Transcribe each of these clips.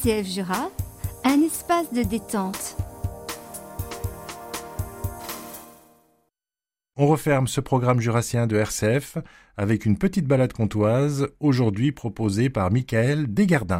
RCF Jura, un espace de détente. On referme ce programme jurassien de RCF avec une petite balade comtoise, aujourd'hui proposée par Michael Desgardins.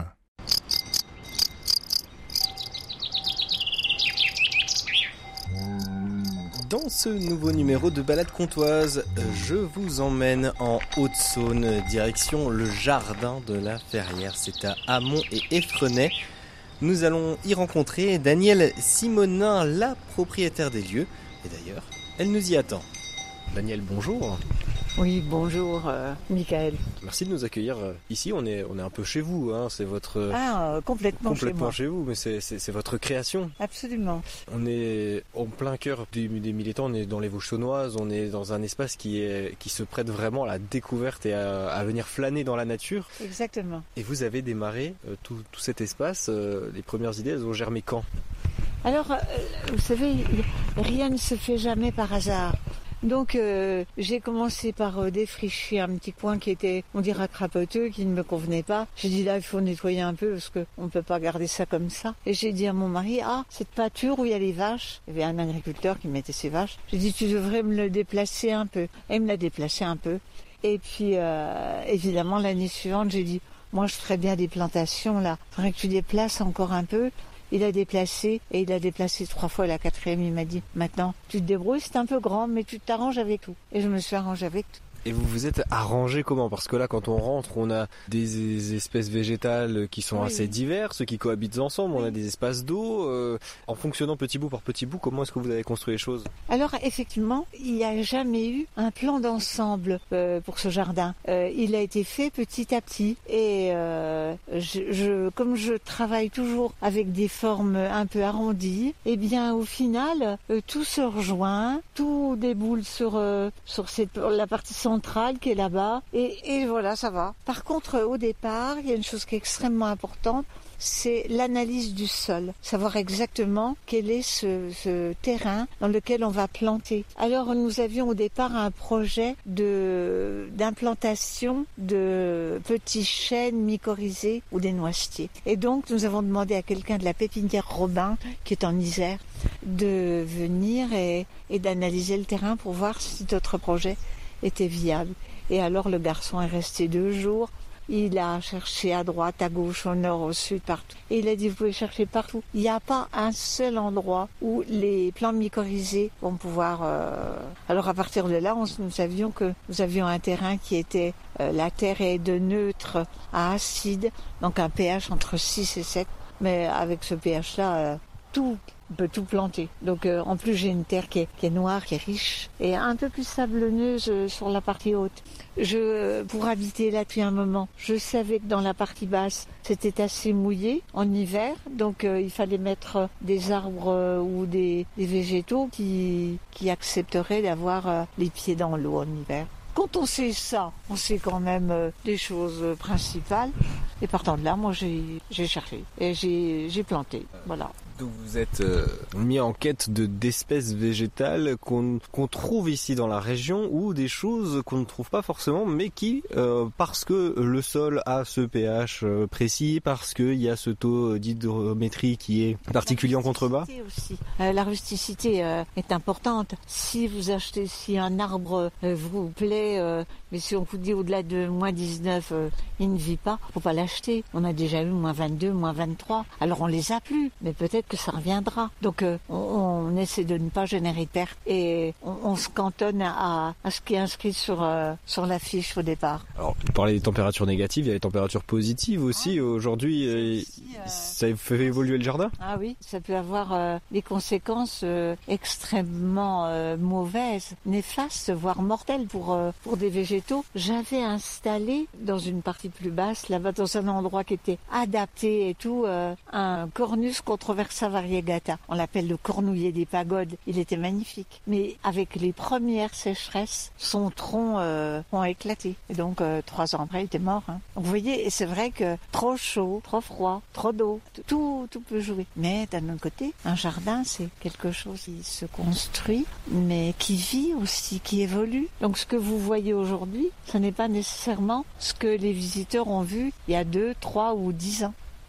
Dans ce nouveau numéro de Balade comtoise, je vous emmène en Haute-Saône, direction le jardin de la Ferrière. C'est à Amont et Effrenay. Nous allons y rencontrer Danielle Simonin, la propriétaire des lieux. Et d'ailleurs, elle nous y attend. Danielle, bonjour. Oui, bonjour Michael. Merci de nous accueillir ici. On est un peu chez vous, hein. C'est votre... Complètement chez moi. Chez vous, mais c'est votre création. Absolument. On est en plein cœur des militants, on est dans les Vosges saônoises, on est dans un espace qui se prête vraiment à la découverte et à venir flâner dans la nature. Exactement. Et vous avez démarré tout cet espace, les premières idées, elles ont germé quand ? Alors, vous savez, rien ne se fait jamais par hasard. Donc j'ai commencé par défricher un petit coin qui était, on dirait, crapoteux, qui ne me convenait pas. J'ai dit là, il faut nettoyer un peu parce qu'on ne peut pas garder ça comme ça. Et j'ai dit à mon mari, cette pâture où il y a les vaches, il y avait un agriculteur qui mettait ses vaches. J'ai dit, tu devrais me le déplacer un peu. Et il me l'a déplacé un peu. Et puis évidemment l'année suivante, j'ai dit, moi je ferais bien des plantations là. Il faudrait que tu déplaces encore un peu. Il a déplacé 3 fois. La 4e, il m'a dit, maintenant, tu te débrouilles, c'est un peu grand, mais tu t'arranges avec tout. Et je me suis arrangée avec tout. Et vous vous êtes arrangé comment ? Parce que là, quand on rentre, on a des espèces végétales qui sont assez diverses, qui cohabitent ensemble. On a des espaces d'eau. En fonctionnant petit bout par petit bout, comment est-ce que vous avez construit les choses ? Alors, effectivement, il n'y a jamais eu un plan d'ensemble pour ce jardin. Il a été fait petit à petit. Et comme je travaille toujours avec des formes un peu arrondies, eh bien, au final, tout se rejoint, tout déboule sur la partie centrale qui est là-bas et voilà, ça va. Par contre, au départ, il y a une chose qui est extrêmement importante, c'est l'analyse du sol, savoir exactement quel est ce terrain dans lequel on va planter. Alors nous avions au départ un projet d'implantation de petits chênes mycorhizés ou des noisetiers. Et donc nous avons demandé à quelqu'un de la pépinière Robin, qui est en Isère, de venir et d'analyser le terrain pour voir si notre projet était viable. Et alors le garçon est resté 2 jours. Il a cherché à droite, à gauche, au nord, au sud, partout. Et il a dit, vous pouvez chercher partout. Il n'y a pas un seul endroit où les plantes mycorhizées vont pouvoir... Alors à partir de là, nous savions que nous avions un terrain qui était... la terre est de neutre à acide, donc un pH entre 6 et 7. Mais avec ce pH-là, on peut tout planter. Donc en plus j'ai une terre qui est noire, qui est riche et un peu plus sablonneuse sur la partie haute. Pour habiter là depuis un moment, je savais que dans la partie basse c'était assez mouillé en hiver, donc il fallait mettre des arbres ou des végétaux qui accepteraient d'avoir les pieds dans l'eau en hiver. Quand on sait ça, on sait quand même des choses principales. Et partant de là, moi j'ai cherché et j'ai planté. Voilà. Donc vous êtes mis en quête d'espèces végétales qu'on trouve ici dans la région ou des choses qu'on ne trouve pas forcément mais qui, parce que le sol a ce pH précis, parce qu'il y a ce taux d'hydrométrie qui est particulier en contrebas. Aussi. La rusticité est importante. Si un arbre vous plaît, mais si on vous dit au-delà de -19, il ne vit pas, faut pas l'acheter. On a déjà eu -22, -23. Alors on les a plus, mais peut-être que ça reviendra. Donc on essaie de ne pas générer de perte et on se cantonne à ce qui est inscrit sur la fiche au départ. Alors, vous parlez des températures négatives, il y a les températures positives aussi. Aujourd'hui, ça fait évoluer le jardin ? Ah oui, ça peut avoir des conséquences extrêmement mauvaises, néfastes, voire mortelles pour des végétaux. J'avais installé dans une partie plus basse, là-bas dans un endroit qui était adapté et tout, un Cornus controversa variegata. On l'appelle le cornouiller des pagodes. Il était magnifique. Mais avec les premières sécheresses, son tronc a éclaté. Et donc 3 ans après, il était mort. Donc vous voyez, et c'est vrai que trop chaud, trop froid, trop d'eau, tout peut jouer. Mais d'un autre côté, un jardin, c'est quelque chose qui se construit, mais qui vit aussi, qui évolue. Donc ce que vous voyez aujourd'hui, ce n'est pas nécessairement ce que les visiteurs ont vu il y a 2, 3 ou 10 ans.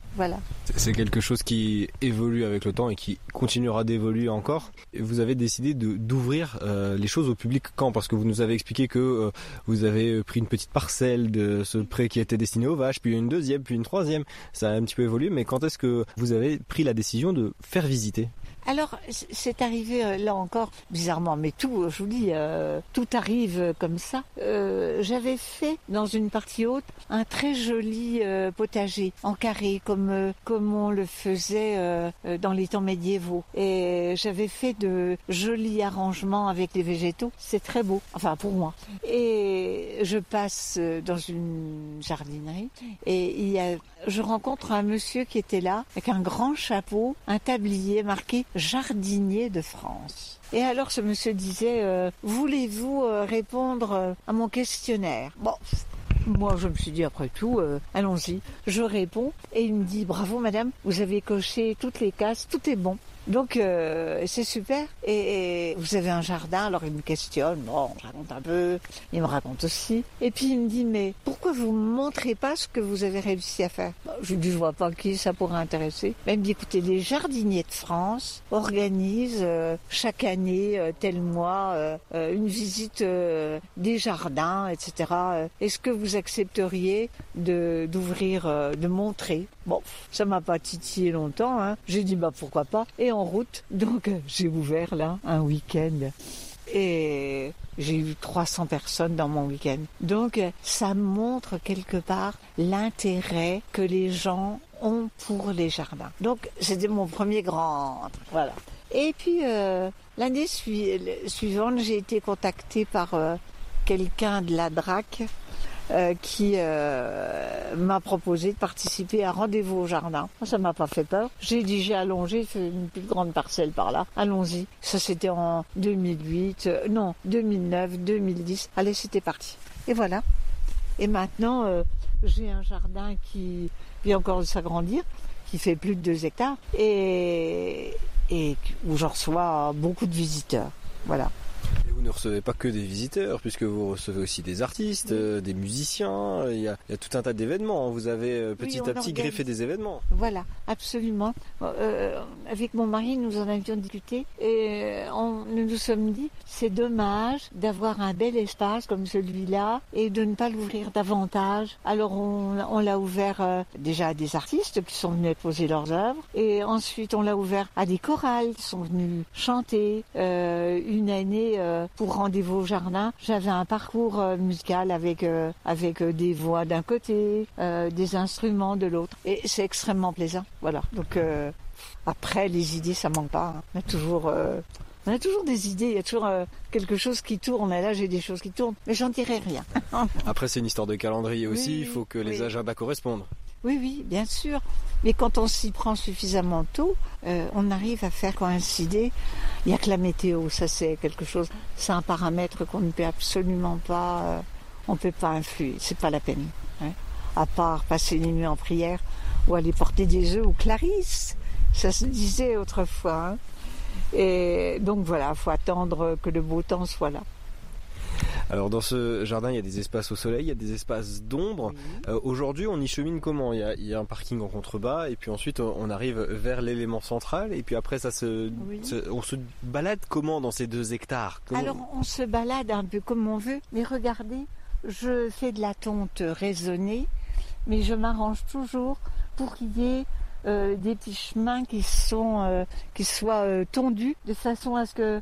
Voilà. C'est quelque chose qui évolue avec le temps et qui continuera d'évoluer encore. Et vous avez décidé d'ouvrir les choses au public quand? Parce que vous nous avez expliqué que vous avez pris une petite parcelle de ce pré qui était destiné aux vaches, puis une deuxième, puis une troisième. Ça a un petit peu évolué, mais quand est-ce que vous avez pris la décision de faire visiter? Alors, c'est arrivé là encore, bizarrement, mais tout, je vous dis, tout arrive comme ça. J'avais fait, dans une partie haute, un très joli potager, en carré, comme on le faisait dans les temps médiévaux. Et j'avais fait de jolis arrangements avec les végétaux. C'est très beau, enfin pour moi. Et je passe dans une jardinerie, et je rencontre un monsieur qui était là, avec un grand chapeau, un tablier marqué « Jardinier de France ». Et alors ce monsieur disait voulez-vous répondre à mon questionnaire? Bon, moi je me suis dit après tout, allons-y. Je réponds et il me dit bravo madame, vous avez coché toutes les cases, tout est bon. Donc c'est super. Et vous avez un jardin, alors il me questionne, bon, je raconte un peu, il me raconte aussi. Et puis il me dit mais pourquoi vous me montrez pas ce que vous avez réussi à faire? Je lui dis je vois pas qui ça pourrait intéresser. Mais il me dit écoutez, les jardiniers de France organisent chaque année, tel mois, une visite des jardins, etc. Est-ce que vous accepteriez d'ouvrir, de montrer? Bon, ça m'a pas titillé longtemps, hein. J'ai dit bah pourquoi pas. Et en route, donc j'ai ouvert là un week-end et j'ai eu 300 personnes dans mon week-end. Donc ça montre quelque part l'intérêt que les gens ont pour les jardins. Donc c'était mon premier grand, voilà. Et puis l'année suivante, j'ai été contactée par quelqu'un de la DRAC qui m'a proposé de participer à Rendez-vous au jardin. Ça m'a pas fait peur. J'ai dit j'ai allongé, fait une plus grande parcelle par là. Allons-y. Ça c'était en 2008, 2009, 2010. Allez, c'était parti. Et voilà. Et maintenant, j'ai un jardin qui vient encore de s'agrandir, qui fait plus de 2 hectares et où j'en reçois beaucoup de visiteurs. Voilà. Et vous ne recevez pas que des visiteurs, puisque vous recevez aussi des artistes, des musiciens, il y a tout un tas d'événements. Vous avez petit à petit greffé des événements. Voilà, absolument. Avec mon mari, nous en avions discuté et nous nous sommes dit, c'est dommage d'avoir un bel espace comme celui-là et de ne pas l'ouvrir davantage. Alors on l'a ouvert déjà à des artistes qui sont venus poser leurs œuvres et ensuite on l'a ouvert à des chorales qui sont venus chanter. Une année, pour Rendez-vous au jardin, j'avais un parcours musical avec des voix d'un côté, des instruments de l'autre. Et c'est extrêmement plaisant. Voilà. Donc après, les idées, ça manque pas. Hein. On a toujours des idées, il y a toujours quelque chose qui tourne. Et là, j'ai des choses qui tournent, mais j'en dirai rien. Après, c'est une histoire de calendrier aussi. Oui, il faut que les agendas correspondent. Oui, bien sûr. Mais quand on s'y prend suffisamment tôt, on arrive à faire coïncider. Il n'y a que la météo, ça c'est quelque chose. C'est un paramètre qu'on ne peut absolument pas. On ne peut pas influer. C'est pas la peine. Hein. À part passer une nuit en prière ou aller porter des œufs aux Clarisse. Ça se disait autrefois. Hein. Et donc voilà, il faut attendre que le beau temps soit là. Alors dans ce jardin, il y a des espaces au soleil, il y a des espaces d'ombre. Aujourd'hui, on y chemine comment? Il y a un parking en contrebas et puis ensuite on arrive vers l'élément central et puis après on se balade comment dans ces 2 hectares? Alors on se balade un peu comme on veut, mais regardez, je fais de la tonte raisonnée, mais je m'arrange toujours pour qu'il y ait des petits chemins qui soient tondus de façon à ce que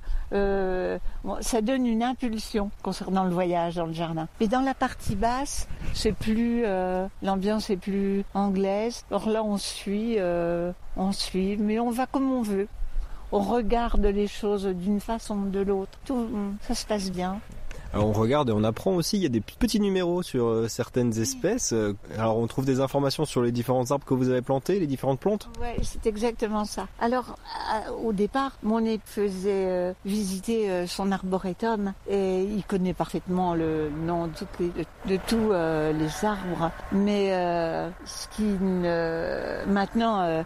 ça donne une impulsion concernant le voyage dans le jardin. Mais dans la partie basse, c'est plus l'ambiance est plus anglaise. Alors là, on suit, mais on va comme on veut. On regarde les choses d'une façon ou de l'autre. Tout, ça se passe bien. Alors on regarde et on apprend aussi, il y a des petits numéros sur certaines espèces. Alors on trouve des informations sur les différents arbres que vous avez plantés, les différentes plantes. Oui, c'est exactement ça. Alors au départ, mon époux faisait visiter son arboretum et il connaît parfaitement le nom de tous les arbres. Mais maintenant,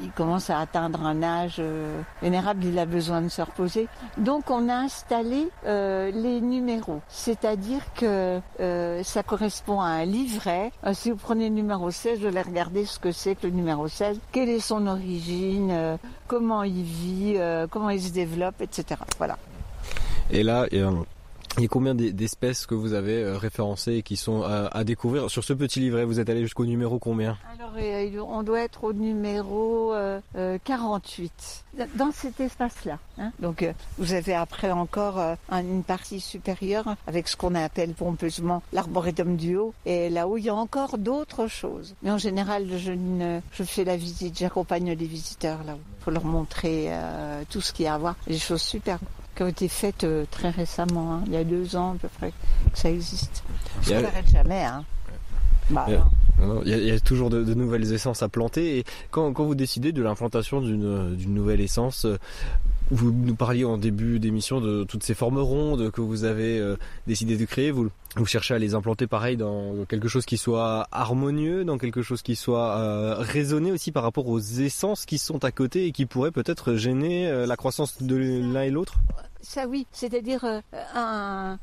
il commence à atteindre un âge vénérable, il a besoin de se reposer. Donc on a installé les numéros, c'est-à-dire que ça correspond à un livret. Si vous prenez le numéro 16, vous allez regarder ce que c'est que le numéro 16, quelle est son origine, comment il vit, comment il se développe, etc. Voilà. Et là, il y a combien d'espèces que vous avez référencées et qui sont à découvrir sur ce petit livret? Vous êtes allé jusqu'au numéro combien? Alors, on doit être au numéro 48, dans cet espace-là. Hein. Donc, vous avez après encore une partie supérieure avec ce qu'on appelle pompeusement l'arboretum du haut. Et là-haut, il y a encore d'autres choses. Mais en général, je fais la visite, j'accompagne les visiteurs là-haut. Il faut leur montrer tout ce qu'il y a à voir. Des choses superbes qui ont été faites très récemment, hein, il y a 2 ans à peu près que ça existe. Ça ne s'arrête jamais. Hein. Bah, il y a toujours de nouvelles essences à planter. Et quand vous décidez de l'implantation d'une nouvelle essence, vous nous parliez en début d'émission de toutes ces formes rondes que vous avez décidé de créer. Vous cherchez à les implanter pareil dans quelque chose qui soit harmonieux, dans quelque chose qui soit raisonné aussi par rapport aux essences qui sont à côté et qui pourraient peut-être gêner la croissance de l'un et l'autre. Ça oui, c'est-à-dire un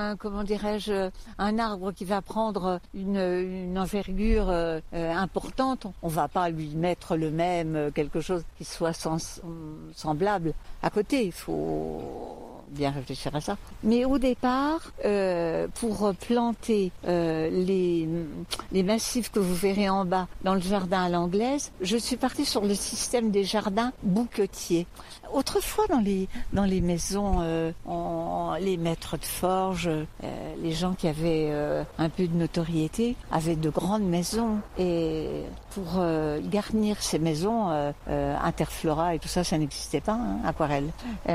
arbre qui va prendre une envergure importante, on va pas lui mettre le même quelque chose qui soit semblable à côté. Il faut bien réfléchir à ça. Mais au départ, pour planter les massifs que vous verrez en bas dans le jardin à l'anglaise, je suis partie sur le système des jardins bouquetiers. Autrefois, dans les maisons, les maîtres de forge, les gens qui avaient un peu de notoriété, avaient de grandes maisons. Et pour garnir ces maisons, Interflora et tout ça, ça n'existait pas, hein, aquarelle.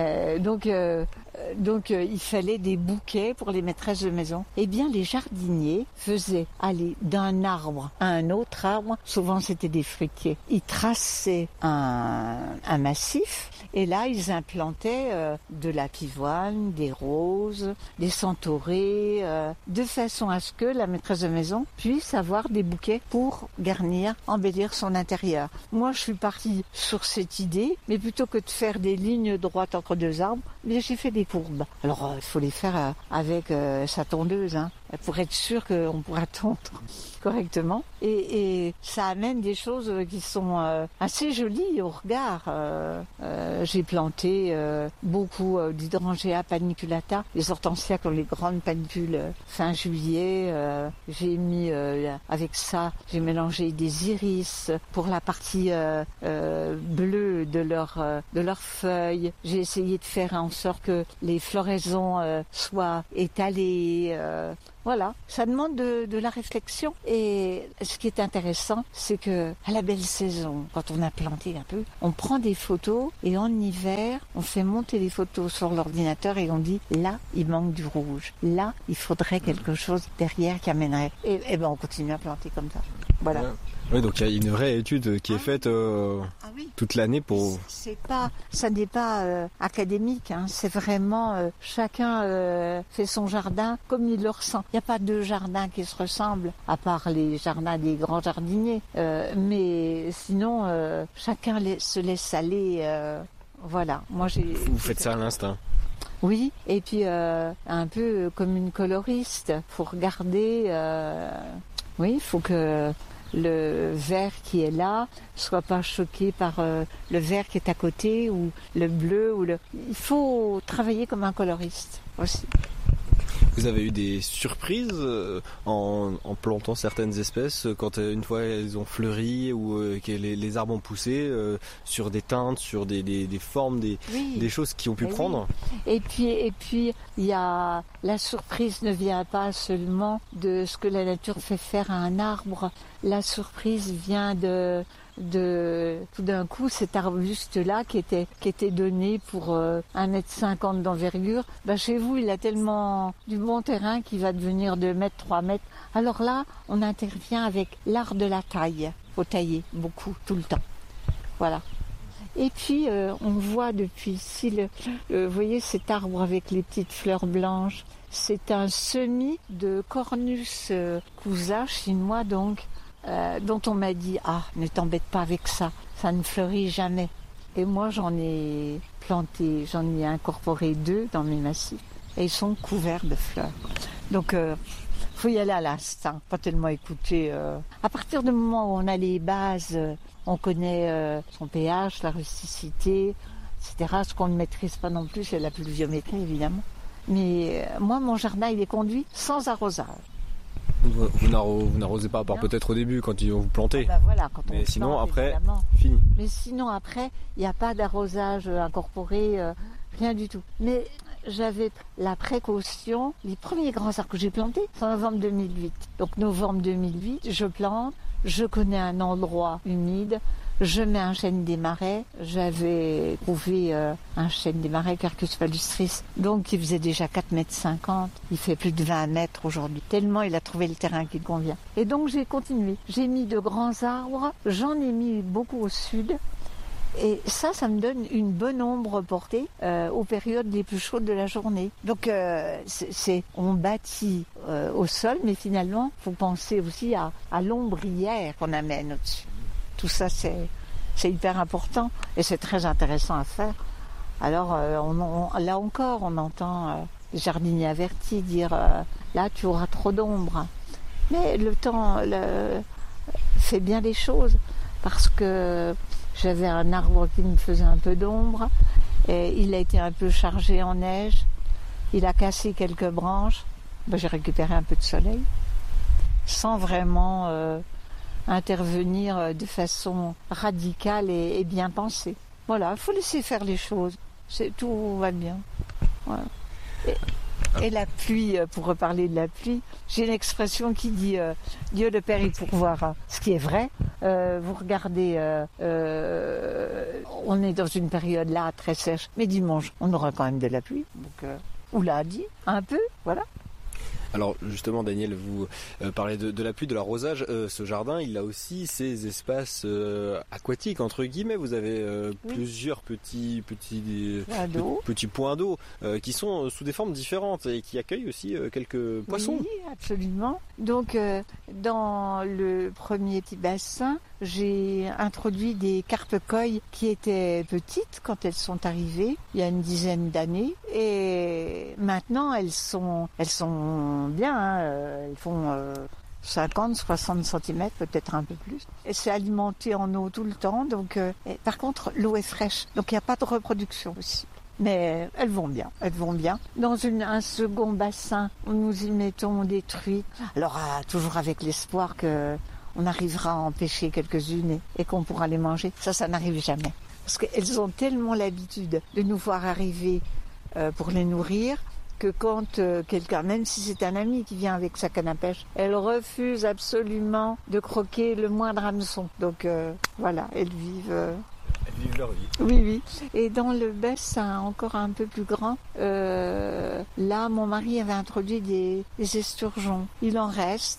Donc il fallait des bouquets pour les maîtresses de maison. Eh bien, les jardiniers faisaient aller d'un arbre à un autre arbre, souvent c'était des fruitiers. Ils traçaient un massif et là ils implantaient de la pivoine, des roses, des centaurées, de façon à ce que la maîtresse de maison puisse avoir des bouquets pour garnir, embellir son intérieur. Moi je suis partie sur cette idée, mais plutôt que de faire des lignes droites entre 2 arbres, mais j'ai fait des courbes. Alors il faut les faire avec sa tondeuse, hein, pour être sûr qu'on pourra tondre correctement. Et ça amène des choses qui sont assez jolies au regard. J'ai planté beaucoup d'hydrangea paniculata, les hortensias qui ont les grandes panicules fin juillet. J'ai mis avec ça, j'ai mélangé des iris pour la partie bleue de leurs feuilles. J'ai essayé de faire en sorte que les floraisons soient étalées. Voilà, ça demande de la réflexion. Et ce qui est intéressant, c'est que à la belle saison, quand on a planté un peu, on prend des photos et en hiver, on fait monter les photos sur l'ordinateur et on dit là, il manque du rouge. Là, il faudrait quelque chose derrière qui amènerait. Et ben on continue à planter comme ça. Voilà. Oui, donc il y a une vraie étude qui est faite toute l'année pour... Ça n'est pas académique, hein. C'est vraiment chacun fait son jardin comme il le ressent. Il n'y a pas 2 jardins qui se ressemblent, à part les jardins des grands jardiniers. Mais sinon, chacun se laisse aller. Voilà. Moi, Vous faites ça à l'instinct. Oui, et puis un peu comme une coloriste. Faut regarder... Oui, il faut que le vert qui est là soit pas choqué par le vert qui est à côté ou le bleu Il faut travailler comme un coloriste aussi. Vous avez eu des surprises en plantant certaines espèces quand une fois elles ont fleuri ou que les arbres ont poussé sur des teintes, sur des formes, des choses qui ont pu prendre. Oui. Et puis il y a la surprise ne vient pas seulement de ce que la nature fait faire à un arbre. La surprise vient de tout d'un coup cet arbuste-là qui était donné pour 1,50 m d'envergure, chez vous il a tellement du bon terrain qu'il va devenir 2 mètres, 3 mètres. Alors là, on intervient avec l'art de la taille. Faut tailler beaucoup, tout le temps. Voilà. Et puis on voit depuis ici, vous voyez cet arbre avec les petites fleurs blanches, c'est un semis de Cornus cousa chinois donc. dont on m'a dit « Ah, ne t'embête pas avec ça, ça ne fleurit jamais ». Et moi, j'en ai incorporé 2 dans mes massifs et ils sont couverts de fleurs. Donc, faut y aller à l'instinct, pas tellement écouter. À partir du moment où on a les bases, on connaît son pH, la rusticité, etc. Ce qu'on ne maîtrise pas non plus, c'est la pluviométrie, évidemment. Mais moi, mon jardin, il est conduit sans arrosage. Vous n'arrosez pas, à part peut-être au début quand vous plantez. Voilà, quand mais on sinon plante, après, évidemment. fini. Mais sinon après, il n'y a pas d'arrosage incorporé, rien du tout. Mais j'avais la précaution, les premiers grands arbres que j'ai plantés, c'est en novembre 2008. Donc novembre 2008, je plante, je connais un endroit humide, je mets un chêne des marais. J'avais trouvé un chêne des marais, Quercus palustris, donc il faisait déjà 4,50 m. Il fait plus de 20 mètres aujourd'hui, tellement il a trouvé le terrain qui convient. Et donc j'ai continué. J'ai mis de grands arbres, j'en ai mis beaucoup au sud. Et ça me donne une bonne ombre portée aux périodes les plus chaudes de la journée. Donc on bâtit au sol, mais finalement, il faut penser aussi à l'ombrière qu'on amène au-dessus. Tout ça, c'est hyper important et c'est très intéressant à faire. Alors là encore, on entend les jardiniers avertis dire là, tu auras trop d'ombre. Mais le temps fait bien les choses parce que j'avais un arbre qui me faisait un peu d'ombre et il a été un peu chargé en neige. Il a cassé quelques branches. J'ai récupéré un peu de soleil sans vraiment intervenir de façon radicale et bien pensée. Voilà, il faut laisser faire les choses. Tout va bien. Voilà. Et la pluie, pour reparler de la pluie, j'ai une expression qui dit Dieu le Père il pourvoira. Ce qui est vrai. Vous regardez, on est dans une période là très sèche, mais dimanche, on aura quand même de la pluie. Donc, ou lundi, un peu, voilà. Alors justement Daniel, vous parlez de la pluie, de l'arrosage. Ce jardin, il a aussi ses espaces aquatiques entre guillemets. Vous avez plusieurs petits points d'eau qui sont sous des formes différentes et qui accueillent aussi quelques poissons. Oui, absolument. Donc dans le premier petit bassin, j'ai introduit des carpe-coilles qui étaient petites quand elles sont arrivées, il y a une dizaine d'années. Et maintenant, elles sont bien, hein, elles font 50, 60 cm, peut-être un peu plus. Et c'est alimenté en eau tout le temps. Donc, par contre, l'eau est fraîche, donc il n'y a pas de reproduction possible. Mais elles vont bien. Dans un second bassin, nous y mettons des truites. Alors, toujours avec l'espoir qu'on arrivera à en pêcher quelques-unes et qu'on pourra les manger. Ça n'arrive jamais. Parce qu'elles ont tellement l'habitude de nous voir arriver pour les nourrir, que quand quelqu'un, même si c'est un ami qui vient avec sa canne à pêche, elle refuse absolument de croquer le moindre hameçon. Donc voilà, elles vivent leur vie. Oui. Et dans le bassin encore un peu plus grand, là, mon mari avait introduit des esturgeons. Il en reste,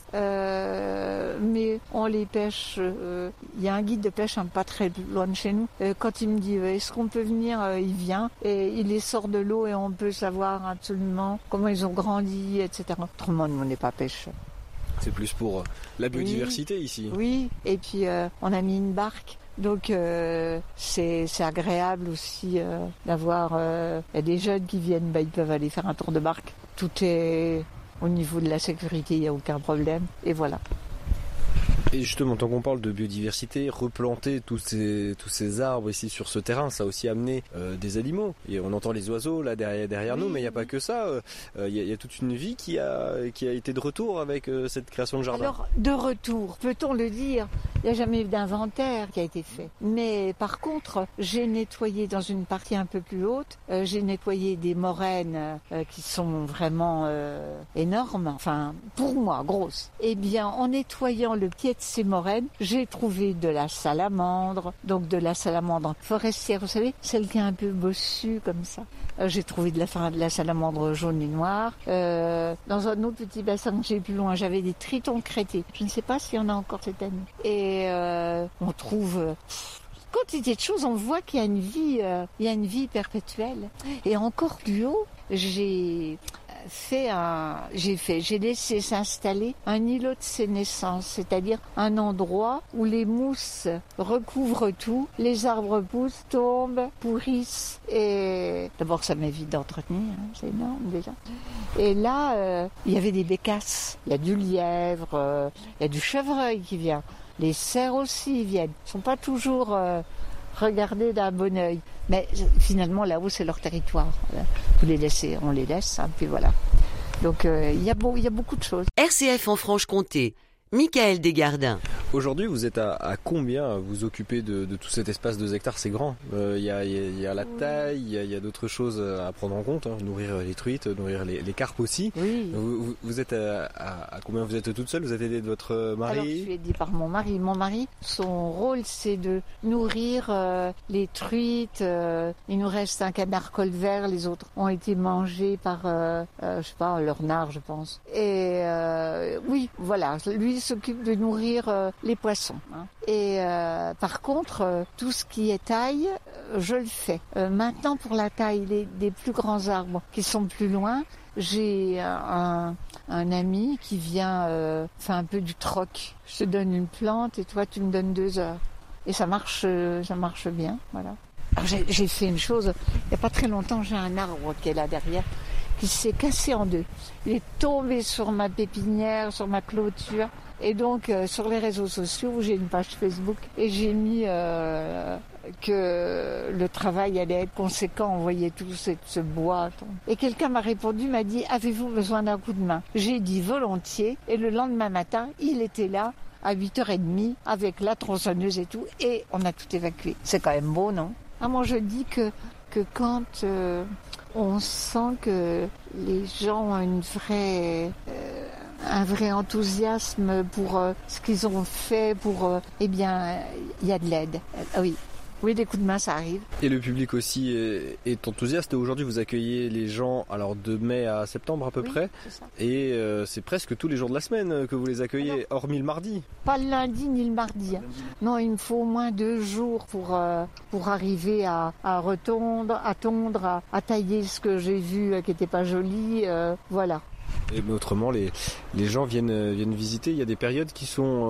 mais on les pêche. Il y a un guide de pêche pas très loin de chez nous. Quand il me dit est-ce qu'on peut venir, il vient et il les sort de l'eau et on peut savoir absolument comment ils ont grandi, etc. Autrement, nous, on n'est pas pêcheurs. C'est plus pour la biodiversité ici. Oui, et puis on a mis une barque. Donc c'est agréable aussi d'avoir des jeunes qui viennent, ils peuvent aller faire un tour de barque. Tout est au niveau de la sécurité, il n'y a aucun problème. Et voilà. Et justement, tant qu'on parle de biodiversité, replanter tous ces arbres ici sur ce terrain, ça a aussi amené des animaux. Et on entend les oiseaux là derrière nous, mais il n'y a pas que ça. Il y a toute une vie qui a été de retour avec cette création de jardin. Alors, de retour, peut-on le dire? Il n'y a jamais eu d'inventaire qui a été fait. Mais par contre, j'ai nettoyé dans une partie un peu plus haute, j'ai nettoyé des moraines qui sont vraiment énormes, enfin, pour moi, grosses. Eh bien, en nettoyant le pied de ces moraines, j'ai trouvé de la salamandre, donc de la salamandre forestière, vous savez, celle qui est un peu bossue comme ça. J'ai trouvé de la salamandre jaune et noire. Dans un autre petit bassin que j'ai plus loin, j'avais des tritons crêtés. Je ne sais pas s'il y en a encore cette année. Et on trouve quantité de choses. On voit qu'il y a une vie perpétuelle. Et encore plus haut, j'ai j'ai laissé s'installer un îlot de sénescence, c'est-à-dire un endroit où les mousses recouvrent tout, les arbres poussent, tombent, pourrissent, et d'abord ça m'évite d'entretenir, c'est énorme déjà. Et là, il y avait des bécasses, il y a du lièvre, il y a du chevreuil qui vient, les cerfs aussi viennent, ils ne sont pas toujours regardés d'un bon œil, mais finalement là-haut c'est leur territoire, vous les laissez, on les laisse, hein, puis voilà. Donc il y a beaucoup de choses. RCF en Franche-Comté, Michael Desgardins. Aujourd'hui, vous êtes à combien vous occupez de tout cet espace 2 hectares? C'est grand. Il y a la taille, il y a d'autres choses à prendre en compte. Hein. Nourrir les truites, nourrir les carpes aussi. Oui. Vous êtes à combien? Vous êtes toute seule? Vous êtes aidée de votre mari? Alors, je suis aidée par mon mari. Mon mari, son rôle, c'est de nourrir les truites. Il nous reste un canard colvert. Les autres ont été mangés par, je sais pas, leur nard, je pense. Et oui, voilà. Lui s'occupe de nourrir les poissons. Hein. Et par contre, tout ce qui est taille, je le fais. Maintenant, pour la taille des plus grands arbres qui sont plus loin, j'ai un ami qui vient faire un peu du troc. Je te donne une plante et toi, tu me donnes 2 heures. Et ça marche bien. Voilà. Alors, j'ai fait une chose. Il n'y a pas très longtemps, j'ai un arbre qui est là derrière qui s'est cassé en 2. Il est tombé sur ma pépinière, sur ma clôture. Et donc, sur les réseaux sociaux, j'ai une page Facebook et j'ai mis que le travail allait être conséquent. On voyait tout ce bois. Et quelqu'un m'a répondu, m'a dit « Avez-vous besoin d'un coup de main ?» J'ai dit volontiers. Et le lendemain matin, il était là à 8h30 avec la tronçonneuse et tout. Et on a tout évacué. C'est quand même beau, non? Moi, je dis que quand on sent que les gens ont un vrai enthousiasme pour ce qu'ils ont fait, eh bien, il y a de l'aide. Oui, des coups de main, ça arrive. Et le public aussi est enthousiaste. Aujourd'hui, vous accueillez les gens alors de mai à septembre à peu près. C'est ça. Et c'est presque tous les jours de la semaine que vous les accueillez, hormis le mardi. Pas le lundi ni le mardi. Non, il me faut au moins 2 jours pour arriver à retondre, à tondre, à tailler ce que j'ai vu qui n'était pas joli. Voilà. Et mais autrement, les gens viennent visiter. Il y a des périodes qui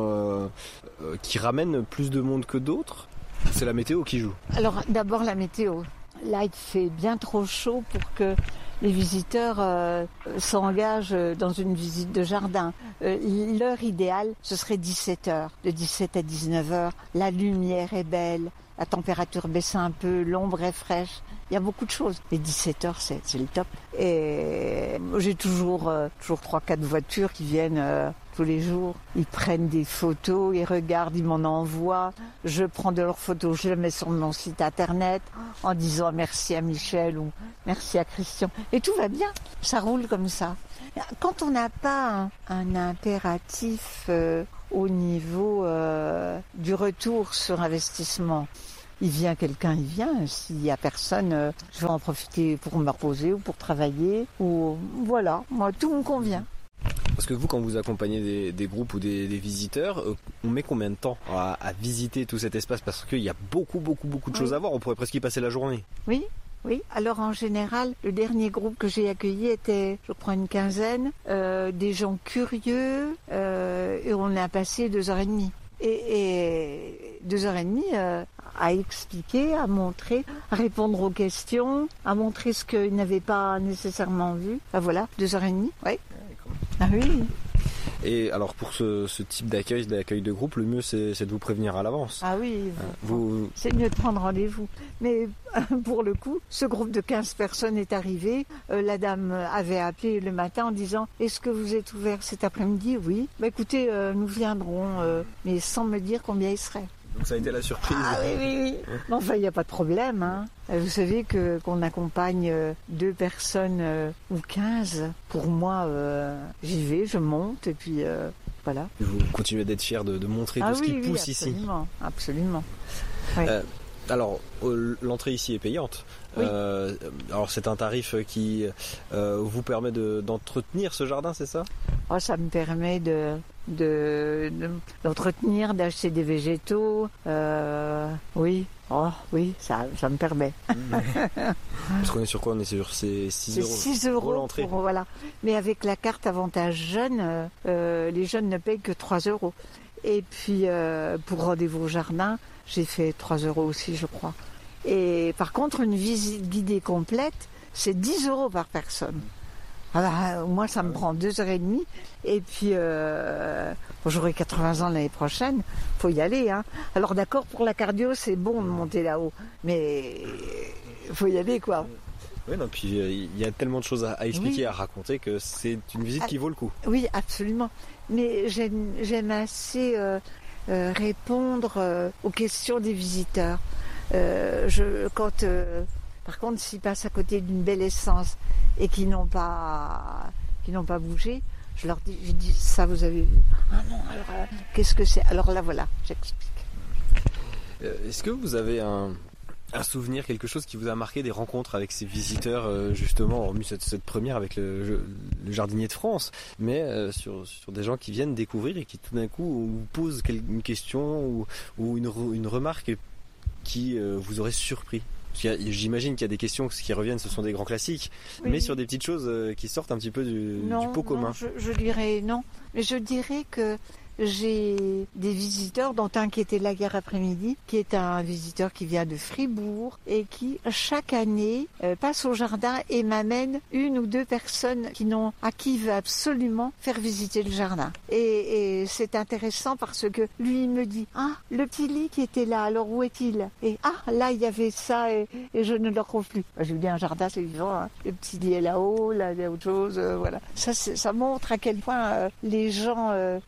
ramènent plus de monde que d'autres. C'est la météo qui joue. Alors d'abord la météo. Là, il fait bien trop chaud pour que les visiteurs s'engagent dans une visite de jardin. L'heure idéale, ce serait 17h. De 17 à 19h, la lumière est belle, la température baisse un peu, l'ombre est fraîche. Il y a beaucoup de choses. Et 17h, c'est le top. Et j'ai toujours 3-4 voitures qui viennent tous les jours. Ils prennent des photos, ils regardent, ils m'en envoient. Je prends de leurs photos, je les mets sur mon site internet en disant merci à Michel ou merci à Christian. Et tout va bien. Ça roule comme ça. Quand on n'a pas un impératif au niveau du retour sur investissement, il vient quelqu'un, il vient. S'il n'y a personne, je vais en profiter pour me reposer ou pour travailler. Ou voilà, moi tout me convient. Parce que vous, quand vous accompagnez des groupes ou des visiteurs, on met combien de temps à visiter tout cet espace? Parce qu'il y a beaucoup de choses à voir. On pourrait presque y passer la journée. Oui. Alors en général, le dernier groupe que j'ai accueilli était, je crois, une quinzaine, des gens curieux, et on a passé 2h30. Et 2h30 à expliquer, à montrer, à répondre aux questions, à montrer ce qu'ils n'avaient pas nécessairement vu. Voilà, 2h30, oui. Ah oui. Et alors pour ce type d'accueil de groupe, le mieux c'est de vous prévenir à l'avance. Ah oui, c'est mieux de prendre rendez-vous. Mais pour le coup, ce groupe de 15 personnes est arrivé. La dame avait appelé le matin en disant « Est-ce que vous êtes ouvert cet après-midi ?» Oui. Écoutez, nous viendrons, mais sans me dire combien il serait. Donc ça a été la surprise. Ah oui. Mais enfin, il n'y a pas de problème. Hein. Vous savez qu'on accompagne 2 personnes ou 15. Pour moi, j'y vais, je monte et puis voilà. Vous continuez d'être fier de montrer tout ce qui pousse ici. Absolument. Oui. Alors, l'entrée ici est payante. Oui. Alors, c'est un tarif qui vous permet d'entretenir ce jardin, c'est ça ? Oh, ça me permet d'entretenir, d'acheter des végétaux. Oui, ça me permet. Parce qu'on est sur quoi ? On est sur ces 6 euros. C'est 6 euros l'entrée. voilà. Mais avec la carte avantage jeune, les jeunes ne payent que 3 euros. Et puis, pour rendez-vous au jardin, j'ai fait 3 euros aussi, je crois. Et par contre, une visite guidée complète, c'est 10 euros par personne. Alors, moi, ça me prend 2h30. Et puis, j'aurai 80 ans l'année prochaine. Faut y aller, hein. Alors, d'accord, pour la cardio, c'est bon de monter là-haut. Mais faut y aller, quoi. Oui, non, puis il y a tellement de choses à expliquer, à raconter, que c'est une visite qui vaut le coup. Oui, absolument. Mais j'aime assez répondre aux questions des visiteurs. Par contre, s'ils passent à côté d'une belle essence et qui n'ont pas bougé, je dis ça, vous avez vu ? Ah non, alors qu'est-ce que c'est ? Alors là, voilà, j'explique. Est-ce que vous avez un souvenir, quelque chose qui vous a marqué des rencontres avec ces visiteurs, justement, hormis cette première avec le jardinier de France, mais sur des gens qui viennent découvrir et qui tout d'un coup vous posent une question ou une remarque qui vous aurait surpris ? J'imagine qu'il y a des questions qui reviennent, ce sont des grands classiques, oui. Mais sur des petites choses qui sortent un petit peu du pot commun. Je dirais non, mais je dirais que j'ai des visiteurs, dont un qui était là hier après-midi, qui est un visiteur qui vient de Fribourg et qui, chaque année, passe au jardin et m'amène 1 ou 2 personnes à qui il veut absolument faire visiter le jardin. Et c'est intéressant parce que lui, il me dit « Ah, le petit lit qui était là, alors où est-il ?» Et « Ah, là, il y avait ça et je ne le retrouve plus. » Je lui dis « Un jardin, c'est vivant, hein. Le petit lit est là-haut, là, il y a autre chose, voilà. » Ça montre à quel point les gens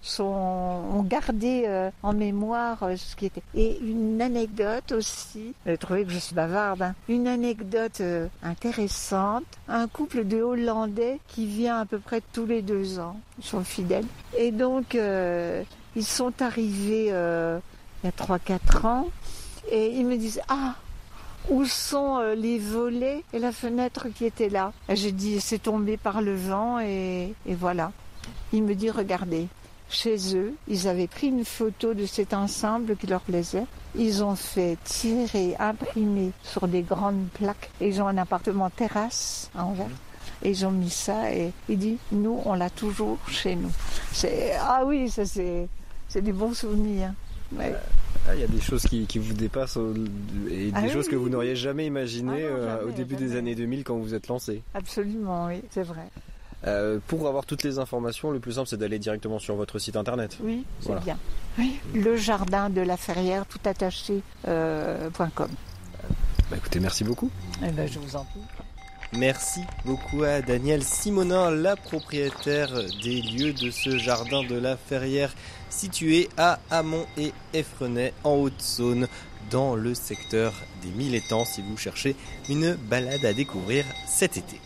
ont gardé en mémoire ce qui était. Et une anecdote aussi, vous avez trouvé que je suis bavarde, hein. Une anecdote intéressante, un couple de Hollandais qui vient à peu près tous les 2 ans, ils sont fidèles. Et donc, ils sont arrivés il y a 3-4 ans, et ils me disent « Ah, où sont les volets et la fenêtre qui étaient là ?» Et j'ai dit « C'est tombé par le vent et voilà. » Il me dit « Regardez. » Chez eux, ils avaient pris une photo de cet ensemble qui leur plaisait. Ils ont fait tirer, imprimer sur des grandes plaques. Et ils ont un appartement terrasse à Anvers. Et ils ont mis ça et il dit, nous, on l'a toujours chez nous. Ah oui, ça c'est des bons souvenirs. Ouais. Il y a des choses qui vous dépassent et des choses que vous n'auriez jamais imaginées au début des années 2000 quand vous vous êtes lancé. Absolument, oui, c'est vrai. Pour avoir toutes les informations, le plus simple c'est d'aller directement sur votre site internet. Oui, c'est bien. Oui, le jardin de la Ferrière, tout attaché, .com. Écoutez, merci beaucoup. Je vous en prie. Merci beaucoup à Danielle Simonin, la propriétaire des lieux de ce jardin de la Ferrière situé à Amont et Effrenay en Haute-Saône dans le secteur des 1000 étangs si vous cherchez une balade à découvrir cet été.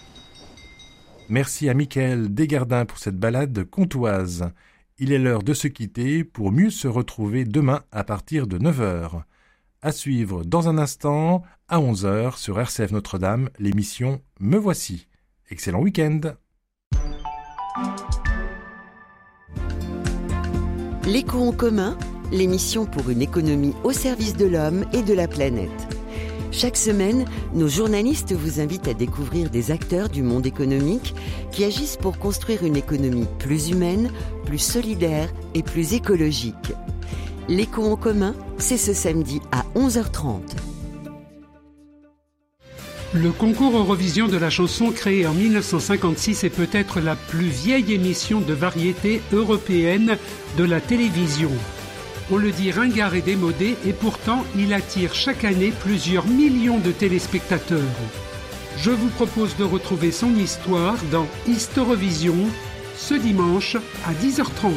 Merci à Michael Desgardins pour cette balade comtoise. Il est l'heure de se quitter pour mieux se retrouver demain à partir de 9h. À suivre dans un instant, à 11h sur RCF Notre-Dame, l'émission Me Voici. Excellent week-end. L'écho en commun, l'émission pour une économie au service de l'homme et de la planète. Chaque semaine, nos journalistes vous invitent à découvrir des acteurs du monde économique qui agissent pour construire une économie plus humaine, plus solidaire et plus écologique. L'écho en commun, c'est ce samedi à 11h30. Le concours Eurovision de la chanson créé en 1956 est peut-être la plus vieille émission de variété européenne de la télévision. On le dit ringard et démodé, et pourtant il attire chaque année plusieurs millions de téléspectateurs. Je vous propose de retrouver son histoire dans Historevision, ce dimanche à 10h30.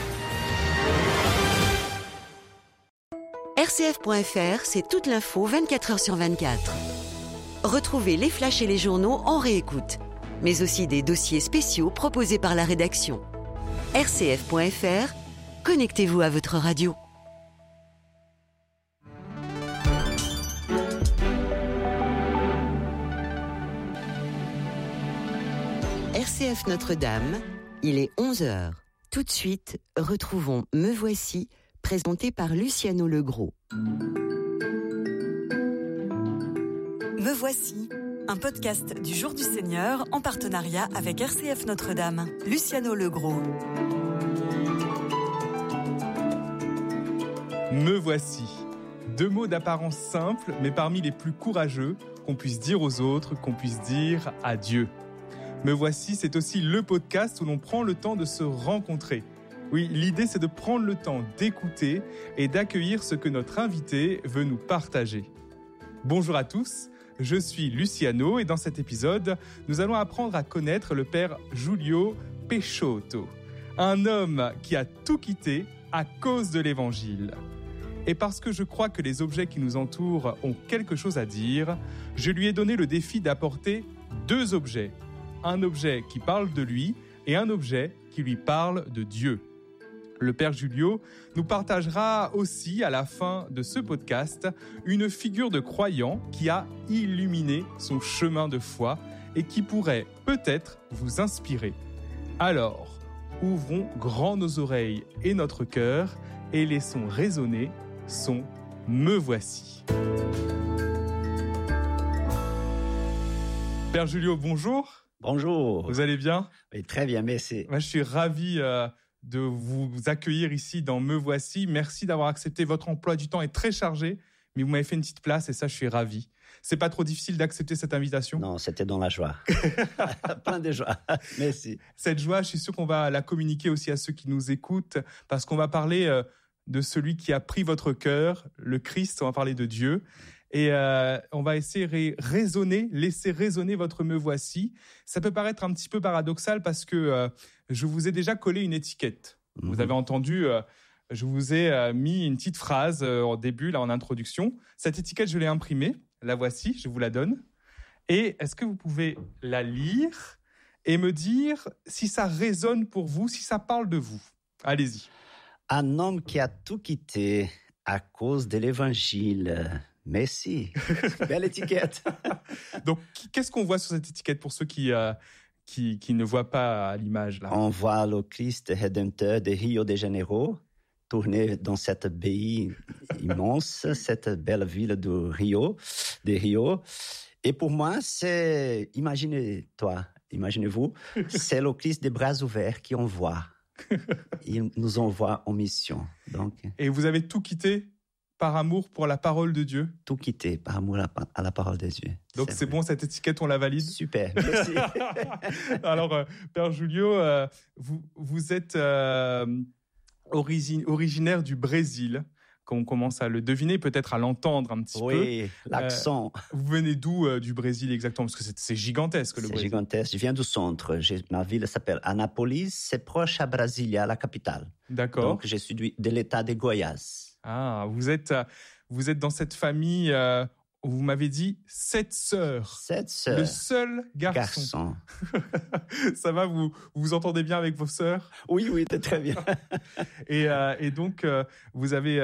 RCF.fr, c'est toute l'info 24h sur 24. Retrouvez les flashs et les journaux en réécoute, mais aussi des dossiers spéciaux proposés par la rédaction. RCF.fr, connectez-vous à votre radio. RCF Notre-Dame, il est 11h. Tout de suite, retrouvons Me Voici, présenté par Luciano Legros. Me Voici, un podcast du Jour du Seigneur en partenariat avec RCF Notre-Dame. Luciano Legros. Me voici. 2 mots d'apparence simple, mais parmi les plus courageux qu'on puisse dire aux autres, qu'on puisse dire à Dieu. Me voici, c'est aussi le podcast où l'on prend le temps de se rencontrer. Oui, l'idée c'est de prendre le temps d'écouter et d'accueillir ce que notre invité veut nous partager. Bonjour à tous, je suis Luciano et dans cet épisode, nous allons apprendre à connaître le père Giulio Peixoto, un homme qui a tout quitté à cause de l'évangile. Et parce que je crois que les objets qui nous entourent ont quelque chose à dire, je lui ai donné le défi d'apporter 2 objets. Un objet qui parle de lui et un objet qui lui parle de Dieu. Le père Giulio nous partagera aussi à la fin de ce podcast une figure de croyant qui a illuminé son chemin de foi et qui pourrait peut-être vous inspirer. Alors, ouvrons grand nos oreilles et notre cœur et laissons résonner son « Me voici ». Père Giulio, bonjour. Bonjour. Vous allez bien ? Oui, très bien, merci. Moi, je suis ravi de vous accueillir ici dans Me Voici. Merci d'avoir accepté. Votre emploi du temps est très chargé, mais vous m'avez fait une petite place et ça, je suis ravi. C'est pas trop difficile d'accepter cette invitation ? Non, c'était dans la joie. Plein de joie. Merci. Cette joie, je suis sûr qu'on va la communiquer aussi à ceux qui nous écoutent parce qu'on va parler de celui qui a pris votre cœur, le Christ. On va parler de Dieu. Et on va essayer de laisser résonner votre Me Voici. Ça peut paraître un petit peu paradoxal parce que je vous ai déjà collé une étiquette. Vous avez entendu, je vous ai mis une petite phrase au début, là en introduction. Cette étiquette, je l'ai imprimée. La voici, je vous la donne. Et est-ce que vous pouvez la lire et me dire si ça résonne pour vous, si ça parle de vous ? Allez-y. Un homme qui a tout quitté à cause de l'évangile. Merci. Belle étiquette. Donc, qu'est-ce qu'on voit sur cette étiquette pour ceux qui ne voient pas à l'image là ? On voit le Christ rédempteur de Rio de Janeiro tourner dans cette baie immense, cette belle ville de Rio. Et pour moi, c'est, imaginez-vous, c'est le Christ des bras ouverts qui envoie. Il nous envoie en mission. Donc. Et vous avez tout quitté par amour pour la parole de Dieu ? Tout quitté par amour à la parole de Dieu. Donc c'est bon, cette étiquette, on la valide ? Super, merci. Alors, Père Giulio, vous êtes originaire du Brésil, qu'on commence à le deviner, peut-être à l'entendre un petit peu. Oui, l'accent. Vous venez d'où du Brésil exactement ? Parce que c'est gigantesque, le Brésil. C'est gigantesque. Je viens du centre. Ma ville s'appelle Anápolis. C'est proche à Brasilia, la capitale. D'accord. Donc, je suis de l'état de Goiás. Ah, vous êtes dans cette famille, vous m'avez dit 7 sœurs. 7 sœurs. Le seul garçon. Ça va, vous vous entendez bien avec vos sœurs ? Oui, très bien. Et donc, vous avez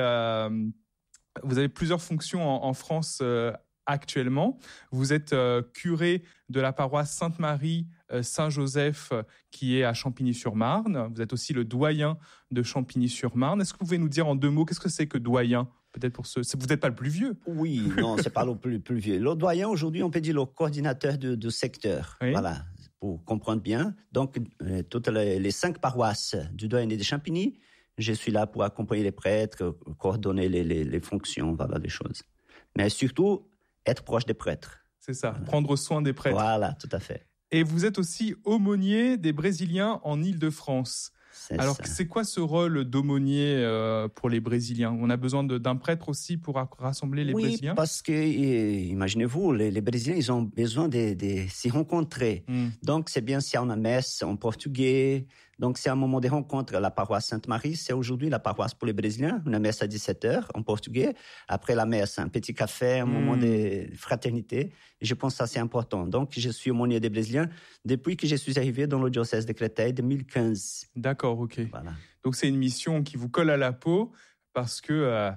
plusieurs fonctions en France actuellement. Vous êtes curé de la paroisse Sainte-Marie Saint-Joseph qui est à Champigny-sur-Marne. Vous êtes aussi le doyen de Champigny-sur-Marne. Est-ce que vous pouvez nous dire en 2 mots, qu'est-ce que c'est que doyen ? Peut-être pour ceux... Vous n'êtes pas le plus vieux. Oui, non, c'est pas le plus vieux. Le doyen, aujourd'hui, on peut dire le coordinateur de secteur. Oui. Voilà, pour comprendre bien. Donc, toutes les 5 paroisses du doyenné de Champigny, je suis là pour accompagner les prêtres, coordonner les fonctions, voilà, les choses. Mais surtout, être proche des prêtres. C'est ça, prendre soin des prêtres. Voilà, tout à fait. Et vous êtes aussi aumônier des Brésiliens en Île-de-France. Alors, c'est quoi ce rôle d'aumônier pour les Brésiliens ? On a besoin d'un prêtre aussi pour rassembler les Brésiliens ? Oui, parce que, imaginez-vous, les Brésiliens, ils ont besoin de s'y rencontrer. Donc, c'est bien s'il y a une messe en portugais. Donc, c'est un moment de rencontre. La paroisse Sainte-Marie, c'est aujourd'hui la paroisse pour les Brésiliens. Une messe à 17h en portugais. Après la messe, un petit café, un moment de fraternité. Et je pense que ça, c'est important. Donc, je suis aumônier des Brésiliens depuis que je suis arrivé dans le diocèse de Créteil en 2015. D'accord, ok. Voilà. Donc, c'est une mission qui vous colle à la peau parce que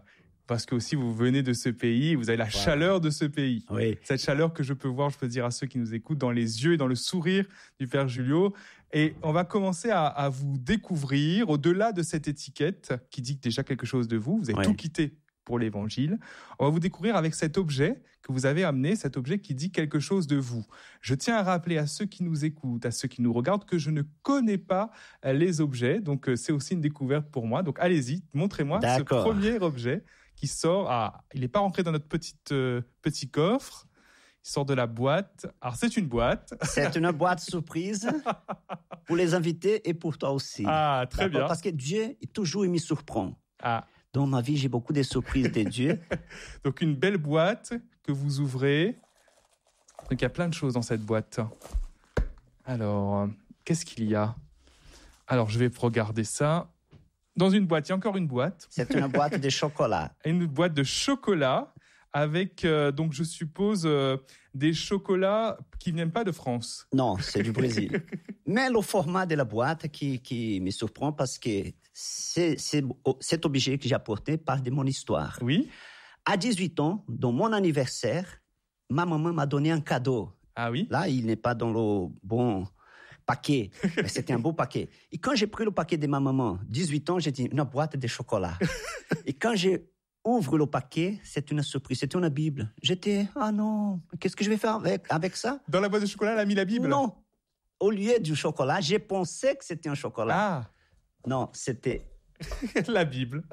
parce que aussi vous venez de ce pays, vous avez la chaleur de ce pays. Oui. Cette chaleur que je peux voir, je peux dire à ceux qui nous écoutent, dans les yeux et dans le sourire du Père Julio. Et on va commencer à vous découvrir au-delà de cette étiquette qui dit déjà quelque chose de vous. Vous avez tout quitté pour l'évangile. On va vous découvrir avec cet objet que vous avez amené, cet objet qui dit quelque chose de vous. Je tiens à rappeler à ceux qui nous écoutent, à ceux qui nous regardent, que je ne connais pas les objets. Donc, c'est aussi une découverte pour moi. Donc, allez-y, montrez-moi ce premier objet qui sort. Ah, il n'est pas rentré dans notre petit coffre. Il sort de la boîte. Alors, c'est une boîte. C'est une boîte surprise pour les invités et pour toi aussi. Ah, très bien. Parce que Dieu, toujours, il me surprend. Ah. Dans ma vie, j'ai beaucoup de surprises de Dieu. Donc, une belle boîte que vous ouvrez. Donc, il y a plein de choses dans cette boîte. Alors, qu'est-ce qu'il y a ? Alors, je vais regarder ça. Dans une boîte, il y a encore une boîte. C'est une boîte de chocolat. Une boîte de chocolat avec, donc, je suppose, des chocolats qui ne viennent pas de France. Non, c'est du Brésil. Mais le format de la boîte qui me surprend parce que c'est cet objet que j'ai apporté parle de mon histoire. Oui. À 18 ans, dans mon anniversaire, ma maman m'a donné un cadeau. Ah oui. Là, il n'est pas dans le bon paquet, mais c'était un beau paquet. Et quand j'ai pris le paquet de ma maman, 18 ans, j'ai dit une boîte de chocolat. Et quand j'ouvre le paquet, c'est une surprise, c'est une Bible. J'étais, ah non, qu'est-ce que je vais faire avec ça? Dans la boîte de chocolat, elle a mis la Bible? Non. Au lieu du chocolat, j'ai pensé que c'était un chocolat. Ah. Non, c'était la Bible.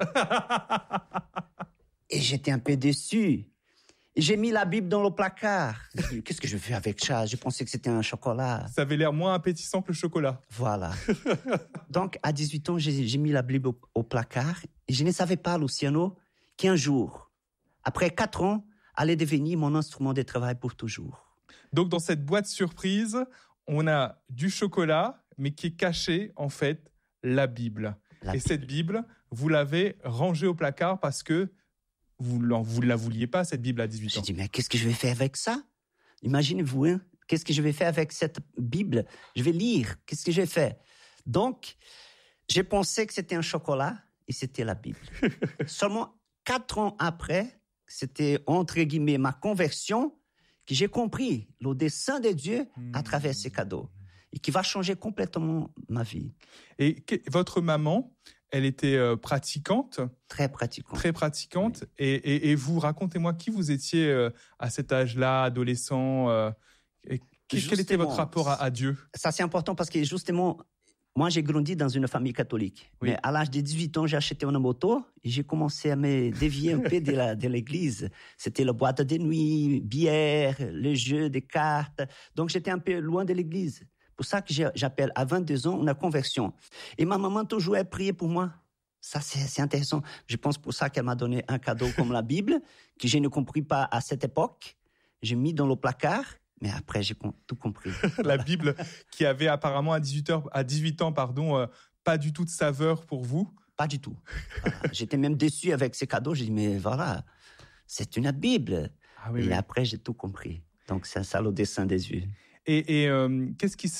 Et j'étais un peu déçu. J'ai mis la Bible dans le placard. Qu'est-ce que je fais avec ça? Je pensais que c'était un chocolat. Ça avait l'air moins appétissant que le chocolat. Voilà. Donc, à 18 ans, j'ai mis la Bible au placard. Et je ne savais pas, Luciano, qu'un jour, après 4 ans, allait devenir mon instrument de travail pour toujours. Donc, dans cette boîte surprise, on a du chocolat, mais qui est caché, en fait, la Bible. Cette Bible, vous l'avez rangée au placard parce que vous ne la vouliez pas, cette Bible, à 18 ans. J'ai dit, mais qu'est-ce que je vais faire avec ça? Imaginez-vous, hein? Qu'est-ce que je vais faire avec cette Bible? Je vais lire. Qu'est-ce que je vais faire? Donc, j'ai pensé que c'était un chocolat et c'était la Bible. Seulement 4 ans après, c'était, entre guillemets, ma conversion, que j'ai compris le dessein de Dieu à travers ces cadeaux et qui va changer complètement ma vie. Et votre maman, elle était pratiquante? Très pratiquante. Très pratiquante. Oui. Et vous, racontez-moi qui vous étiez à cet âge-là, adolescent. Quel était votre rapport à Dieu? Ça, c'est important parce que justement, moi, j'ai grandi dans une famille catholique. Oui. Mais à l'âge de 18 ans, j'ai acheté une moto et j'ai commencé à me dévier un peu de l'église. C'était la boîte de nuit, bière, le jeu des cartes. Donc, j'étais un peu loin de l'église. Pour ça que j'appelle à 22 ans une conversion. Et ma maman toujours a prié pour moi. Ça, c'est intéressant. Je pense pour ça qu'elle m'a donné un cadeau comme la Bible, que je ne compris pas à cette époque. J'ai mis dans le placard, mais après, j'ai tout compris. La Bible qui avait apparemment à 18 ans, pas du tout de saveur pour vous. Pas du tout. Voilà. J'étais même déçu avec ces cadeaux. J'ai dit, mais voilà, c'est une Bible. Ah, oui, et après, j'ai tout compris. Donc, c'est ça le dessein des yeux. Et qu'est-ce qui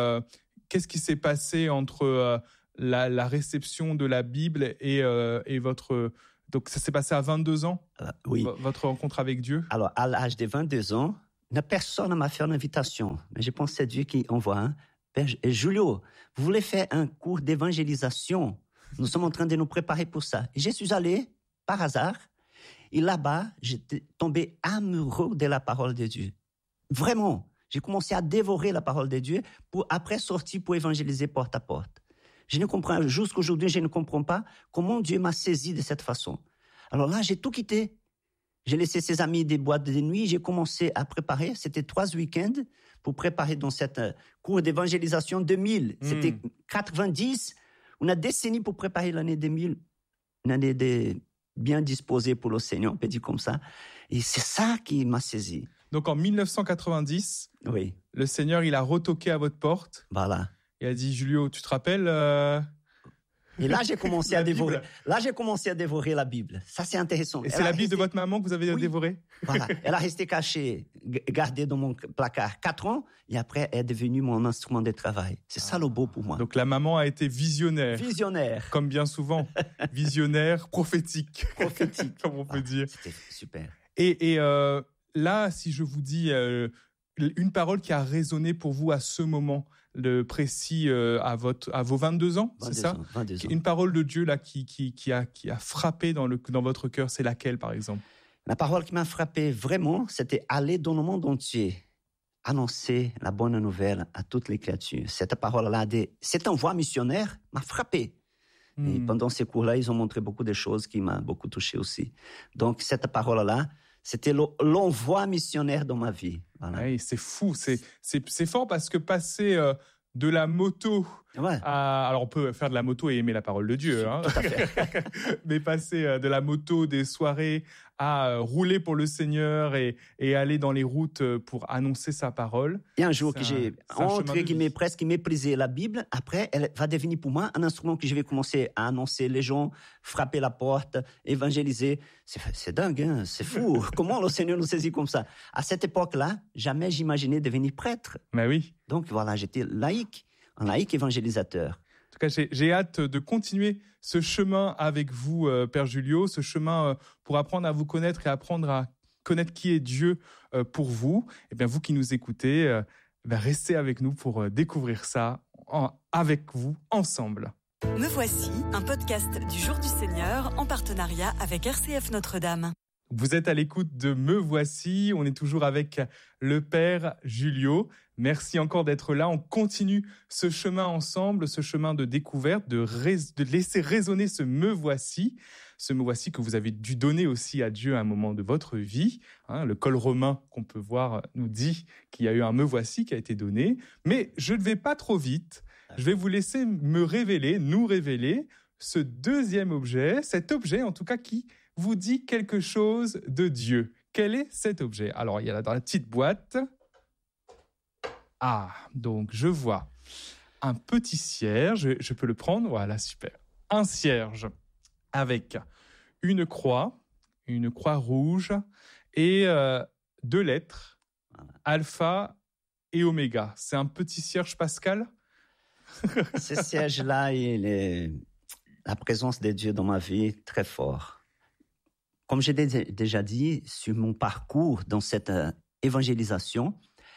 s'est passé entre la réception de la Bible et votre... Donc, ça s'est passé à 22 ans, oui. Votre rencontre avec Dieu? Alors, à l'âge de 22 ans, personne ne m'a fait une invitation. Mais je pense que c'est Dieu qui envoie. Hein. Père Julio, vous voulez faire un cours d'évangélisation? Nous sommes en train de nous préparer pour ça. Et je suis allé, par hasard, et là-bas, j'étais tombé amoureux de la parole de Dieu. Vraiment. J'ai commencé à dévorer la parole de Dieu pour après sortir pour évangéliser porte à porte. Jusqu'à aujourd'hui, je ne comprends pas comment Dieu m'a saisi de cette façon. Alors là, j'ai tout quitté. J'ai laissé ses amis des boîtes de nuit. J'ai commencé à préparer. C'était 3 week-ends pour préparer dans cette cours d'évangélisation 2000. C'était 90. On a décennies pour préparer l'année 2000. Une année bien disposée pour le Seigneur, on peut dire comme ça. Et c'est ça qui m'a saisi. Donc en 1990, oui. Le Seigneur, il a retoqué à votre porte. Voilà. Il a dit, Julio, tu te rappelles Et là, j'ai commencé à dévorer. Là, j'ai commencé à dévorer la Bible. Ça, c'est intéressant. Et c'est la Bible de votre maman que vous avez dévorée? Voilà. Elle a resté cachée, gardée dans mon placard 4 ans, et après, elle est devenue mon instrument de travail. C'est ça le beau pour moi. Donc, la maman a été visionnaire. Visionnaire. Comme bien souvent. Visionnaire, prophétique. Prophétique. Comme on peut dire. C'était super. Et là, si je vous dis une parole qui a résonné pour vous à ce moment précis, à vos 22 ans, c'est ça? 22 ans. Une parole de Dieu là qui a frappé dans votre cœur, c'est laquelle par exemple? La parole qui m'a frappé vraiment, c'était aller dans le monde entier, annoncer la bonne nouvelle à toutes les créatures. Cette parole-là, cette envoi missionnaire m'a frappé. Et pendant ces cours-là, ils ont montré beaucoup de choses qui m'ont beaucoup touché aussi. Donc, cette parole-là, c'était l'envoi missionnaire dans ma vie. Voilà. Oui, c'est fou, c'est fort parce que passer de la moto alors on peut faire de la moto et aimer la parole de Dieu, hein. Tout à fait. Mais passer de la moto, des soirées, à rouler pour le Seigneur et aller dans les routes pour annoncer sa parole. Et un jour que j'ai, entre guillemets, presque méprisé la Bible, après, elle va devenir pour moi un instrument que je vais commencer à annoncer les gens, frapper la porte, évangéliser. C'est dingue, hein? C'est fou. Comment le Seigneur nous saisit comme ça? À cette époque-là, jamais j'imaginais devenir prêtre. Mais oui. Donc voilà, j'étais un laïc évangélisateur. En tout cas, j'ai hâte de continuer ce chemin avec vous, Père Julio, ce chemin pour apprendre à vous connaître et apprendre à connaître qui est Dieu pour vous. Et bien, vous qui nous écoutez, restez avec nous pour découvrir ça avec vous, ensemble. Me voici, un podcast du Jour du Seigneur en partenariat avec RCF Notre-Dame. Vous êtes à l'écoute de Me Voici, on est toujours avec le Père Julio. Merci encore d'être là, on continue ce chemin ensemble, ce chemin de découverte, de laisser résonner ce Me Voici que vous avez dû donner aussi à Dieu à un moment de votre vie. Le col romain qu'on peut voir nous dit qu'il y a eu un Me Voici qui a été donné, mais je ne vais pas trop vite, je vais vous laisser nous révéler ce deuxième objet, cet objet en tout cas qui vous dit quelque chose de Dieu. Quel est cet objet? Alors, il y a là dans la petite boîte. Ah, donc je vois un petit cierge. Je peux le prendre? Voilà, super. Un cierge avec une croix rouge et 2 lettres, alpha et oméga. C'est un petit cierge pascal? Ce cierge-là, il est la présence de Dieu dans ma vie très fort. Comme j'ai déjà dit, sur mon parcours dans cette évangélisation,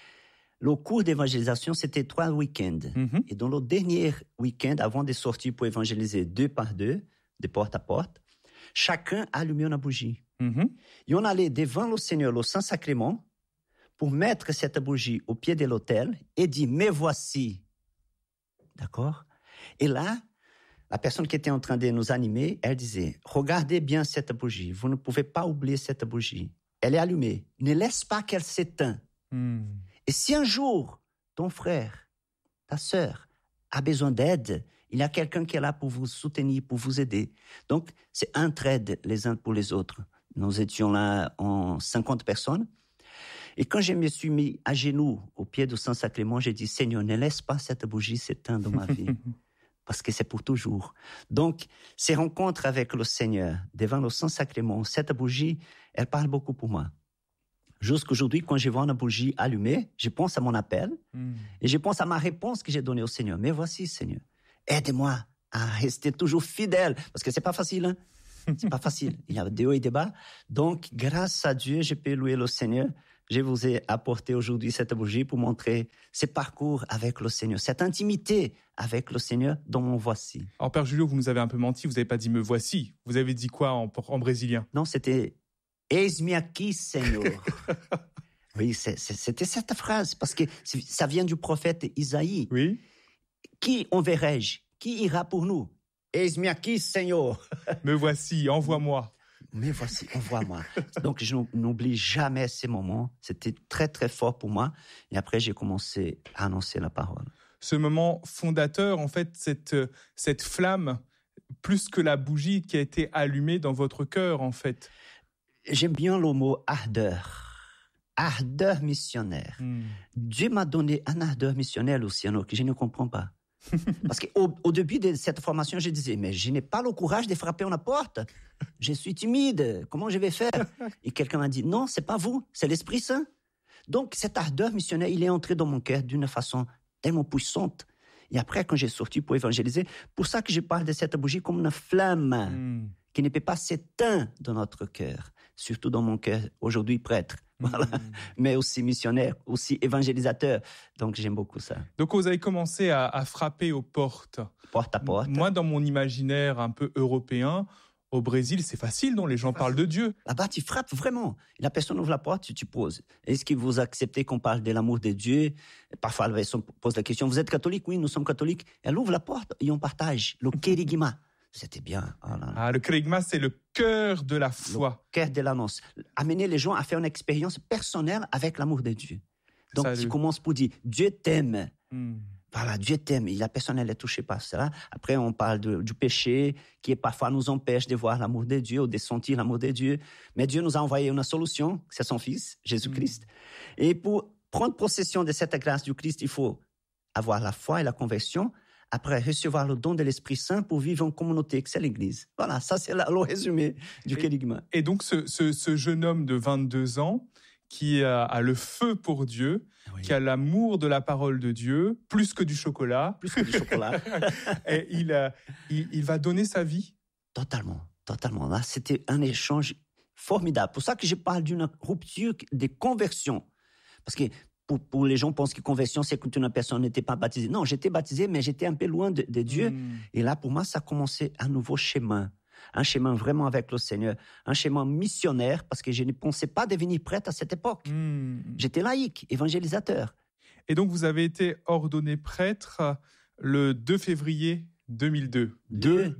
le cours d'évangélisation, c'était 3 week-ends. Mm-hmm. Et dans le dernier week-end, avant de sortir pour évangéliser 2 par 2, de porte à porte, chacun allumait une bougie. Mm-hmm. Et on allait devant le Seigneur, le Saint-Sacrement, pour mettre cette bougie au pied de l'autel et dire « Me voici ». D'accord? Et là, la personne qui était en train de nous animer, elle disait, regardez bien cette bougie, vous ne pouvez pas oublier cette bougie. Elle est allumée, ne laisse pas qu'elle s'éteigne. Et si un jour, ton frère, ta sœur, a besoin d'aide, il y a quelqu'un qui est là pour vous soutenir, pour vous aider. Donc, c'est entraide les uns pour les autres. Nous étions là en 50 personnes. Et quand je me suis mis à genoux au pied du Saint-Sacrement, j'ai dit, Seigneur, ne laisse pas cette bougie s'éteindre dans ma vie. Parce que c'est pour toujours. Donc, ces rencontres avec le Seigneur, devant le Saint-Sacrement, cette bougie, elle parle beaucoup pour moi. Jusqu'aujourd'hui, quand je vois une bougie allumée, je pense à mon appel et je pense à ma réponse que j'ai donnée au Seigneur. Mais voici, Seigneur, aide-moi à rester toujours fidèle, parce que c'est pas facile, hein? C'est pas facile. Il y a des hauts et des bas. Donc, grâce à Dieu, je peux louer le Seigneur. Je vous ai apporté aujourd'hui cette bougie pour montrer ce parcours avec le Seigneur, cette intimité avec le Seigneur dont on voici. Alors, Père Julio, vous nous avez un peu menti, vous n'avez pas dit « me voici ». Vous avez dit quoi en brésilien? Non, c'était « eis-me aqui, Seigneur ». Oui, c'était cette phrase, parce que ça vient du prophète Isaïe. Oui. Qui enverrai-je? Qui ira pour nous? Eis-me aqui, Seigneur. Me voici, envoie-moi. Mais voici, envoie-moi. Donc, je n'oublie jamais ces moments. C'était très, très fort pour moi. Et après, j'ai commencé à annoncer la parole. Ce moment fondateur, en fait, cette flamme, plus que la bougie qui a été allumée dans votre cœur, en fait. J'aime bien le mot ardeur. Ardeur missionnaire. Dieu m'a donné un ardeur missionnaire, Luciano, que je ne comprends pas. Parce qu'au début de cette formation, je disais, mais je n'ai pas le courage de frapper à la porte. Je suis timide. Comment je vais faire? Et quelqu'un m'a dit, non, c'est pas vous, c'est l'Esprit Saint. Donc, cette ardeur missionnaire, il est entré dans mon cœur d'une façon tellement puissante. Et après, quand j'ai sorti pour évangéliser, pour ça que je parle de cette bougie comme une flamme qui ne peut pas s'éteindre dans notre cœur, surtout dans mon cœur aujourd'hui prêtre. Voilà. Mais aussi missionnaire, aussi évangélisateur. Donc, j'aime beaucoup ça. Donc, vous avez commencé à frapper aux portes. Porte à porte. Moi, dans mon imaginaire un peu européen, au Brésil, c'est facile, non? Les gens parlent de Dieu. Là-bas, tu frappes vraiment. La personne ouvre la porte, tu poses. Est-ce que vous acceptez qu'on parle de l'amour de Dieu? Parfois, la personne pose la question, vous êtes catholique? Oui, nous sommes catholiques. Elle ouvre la porte et on partage le kérigma. C'était bien. Oh là là. Le kérigma, c'est le cœur de la foi. Le cœur de l'annonce. Amener les gens à faire une expérience personnelle avec l'amour de Dieu. Donc, tu commences pour dire, Dieu t'aime. Voilà, Dieu t'aime. Et la personne, elle est touchée par cela. Après, on parle du péché qui parfois nous empêche de voir l'amour de Dieu ou de sentir l'amour de Dieu. Mais Dieu nous a envoyé une solution, c'est son Fils, Jésus-Christ. Et pour prendre possession de cette grâce du Christ, il faut avoir la foi et la conversion. Après, recevoir le don de l'Esprit Saint pour vivre en communauté, que c'est l'Église. Voilà, ça c'est le résumé du kérigma. Et donc, ce jeune homme de 22 ans qui a le feu pour Dieu, qui a l'amour de la parole de Dieu, plus que du chocolat. Plus que du chocolat. Et il va donner sa vie. Totalement. Là, c'était un échange formidable. Pour ça que je parle d'une rupture de conversion. Parce que pour les gens pensent que conversion, c'est quand une personne n'était pas baptisée. Non, j'étais baptisé, mais j'étais un peu loin de Dieu. Et là, pour moi, ça a commencé un nouveau chemin. Un chemin vraiment avec le Seigneur. Un chemin missionnaire, parce que je ne pensais pas devenir prêtre à cette époque. J'étais laïque, évangélisateur. Et donc, vous avez été ordonné prêtre le 2 février 2002. Le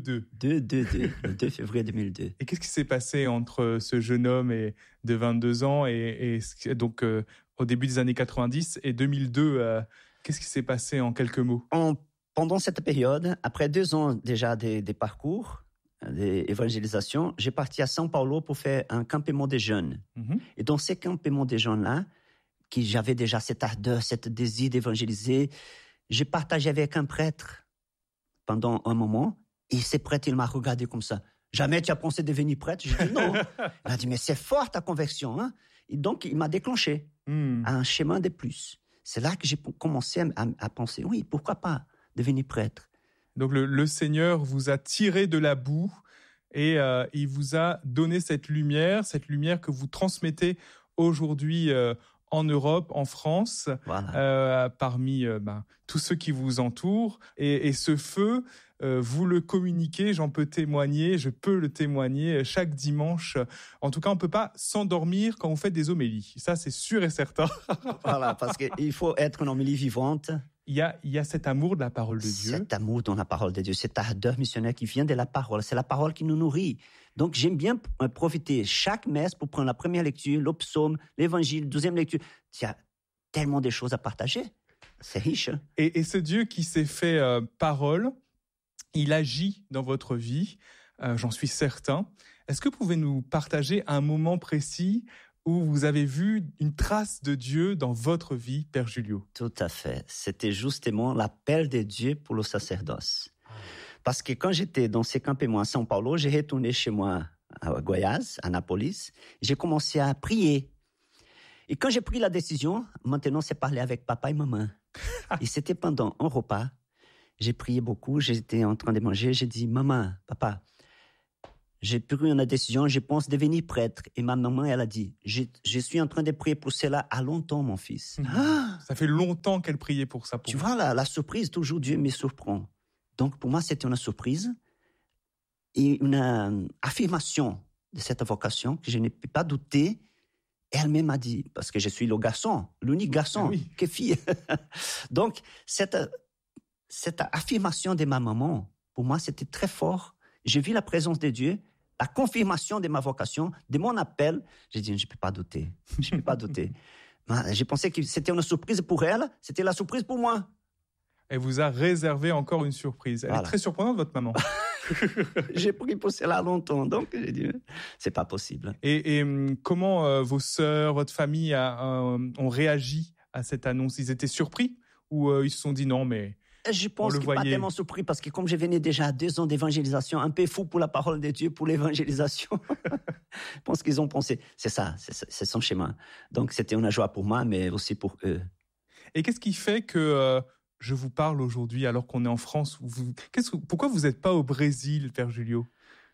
2 février 2002. Et qu'est-ce qui s'est passé entre ce jeune homme de 22 ans et donc au début des années 90 et 2002 qu'est-ce qui s'est passé en quelques mots? Pendant cette période, après 2 ans déjà des parcours d'évangélisation, j'ai parti à São Paulo pour faire un campement des jeunes. Et dans ces campements des jeunes-là, j'avais déjà cette ardeur, cette désir d'évangéliser, j'ai partagé avec un prêtre pendant un moment, et ce prêtre, il m'a regardé comme ça. Jamais tu as pensé devenir prêtre? J'ai dit non. Il a dit, mais c'est fort ta conversion. Hein? Et donc, il m'a déclenché à un chemin de plus. C'est là que j'ai commencé à penser, oui, pourquoi pas devenir prêtre? Donc, le Seigneur vous a tiré de la boue et il vous a donné cette lumière que vous transmettez aujourd'hui en Europe, en France, parmi tous ceux qui vous entourent. Et ce feu, vous le communiquez, je peux le témoigner chaque dimanche. En tout cas, on ne peut pas s'endormir quand vous faites des homélies. Ça, c'est sûr et certain. Voilà, parce qu'il faut être une homélie vivante. Il y a cet amour de la parole de Dieu. Cet amour dans la parole de Dieu, cette ardeur missionnaire qui vient de la parole. C'est la parole qui nous nourrit. Donc, j'aime bien profiter chaque messe pour prendre la première lecture, le psaume, l'évangile, 12e lecture. Il y a tellement de choses à partager. C'est riche. Et ce Dieu qui s'est fait parole, il agit dans votre vie, j'en suis certain. Est-ce que vous pouvez nous partager un moment précis où vous avez vu une trace de Dieu dans votre vie, Père Julio? Tout à fait. C'était justement l'appel de Dieu pour le sacerdoce. Parce que quand j'étais dans ces campements à São Paulo, j'ai retourné chez moi à Goiás, à Nápoles. J'ai commencé à prier. Et quand j'ai pris la décision, maintenant c'est parler avec papa et maman. Et c'était pendant un repas. J'ai prié beaucoup, j'étais en train de manger. J'ai dit, maman, papa, j'ai pris une décision, je pense devenir prêtre. Et ma maman, elle a dit, je suis en train de prier pour cela à longtemps, mon fils. Ça fait longtemps qu'elle priait pour ça. Tu vois, la surprise, toujours Dieu me surprend. Donc, pour moi, c'était une surprise et une affirmation de cette vocation que je ne peux pas douter. Elle-même m'a dit, parce que je suis le garçon, l'unique garçon, que fille. Donc, cette affirmation de ma maman, pour moi, c'était très fort. J'ai vu la présence de Dieu, la confirmation de ma vocation, de mon appel. J'ai dit, je ne peux pas douter. Je ne peux pas douter. J'ai pensé que c'était une surprise pour elle, c'était la surprise pour moi. Elle vous a réservé encore une surprise. Elle est très surprenante, votre maman. J'ai pris pour cela longtemps, donc j'ai dit, c'est pas possible. Et comment vos sœurs, votre famille ont réagi à cette annonce? Ils étaient surpris ou ils se sont dit non, mais Je pense qu'il n'est pas tellement surpris parce que comme je venais déjà à 2 ans d'évangélisation, un peu fou pour la parole de Dieu, pour l'évangélisation, je pense qu'ils ont pensé, c'est ça, c'est son chemin. Donc c'était une joie pour moi, mais aussi pour eux. Et qu'est-ce qui fait que je vous parle aujourd'hui alors qu'on est en France? Pourquoi vous n'êtes pas au Brésil, Père Julio?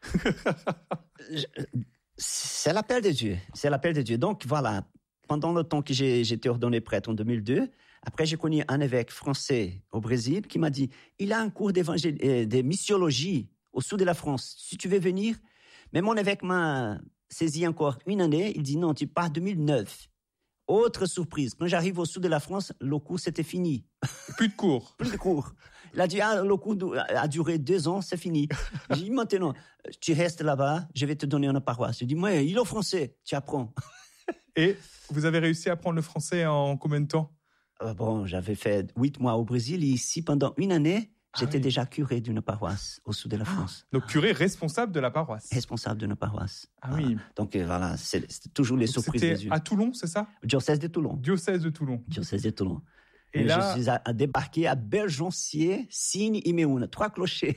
C'est l'appel de Dieu. C'est l'appel de Dieu. Donc voilà, pendant le temps que j'étais ordonné prêtre en 2002, après j'ai connu un évêque français au Brésil qui m'a dit, il a un cours de missiologie au sud de la France. Si tu veux venir, mais mon évêque m'a saisi encore une année. Il dit non, tu pars 2009. Autre surprise, quand j'arrive au sud de la France, le cours c'était fini. Plus de cours. Plus de cours. Il a dit, le cours a duré 2 ans, c'est fini. J'ai dit, maintenant, tu restes là-bas, je vais te donner une paroisse. Je dis, moi, il est français, tu apprends. Et vous avez réussi à apprendre le français en combien de temps? Bon, j'avais fait 8 mois au Brésil et ici, pendant une année, j'étais déjà curé d'une paroisse au sud de la France. Donc curé responsable de la paroisse. Responsable d'une paroisse. Ah oui. Donc voilà, c'est toujours les surprises de Dieu. C'était à Toulon, c'est ça? Diocèse de Toulon. Diocèse de Toulon. Diocèse de Toulon. Et là, je suis débarqué à Bergencier, Signe et Méhoun, 3 clochers.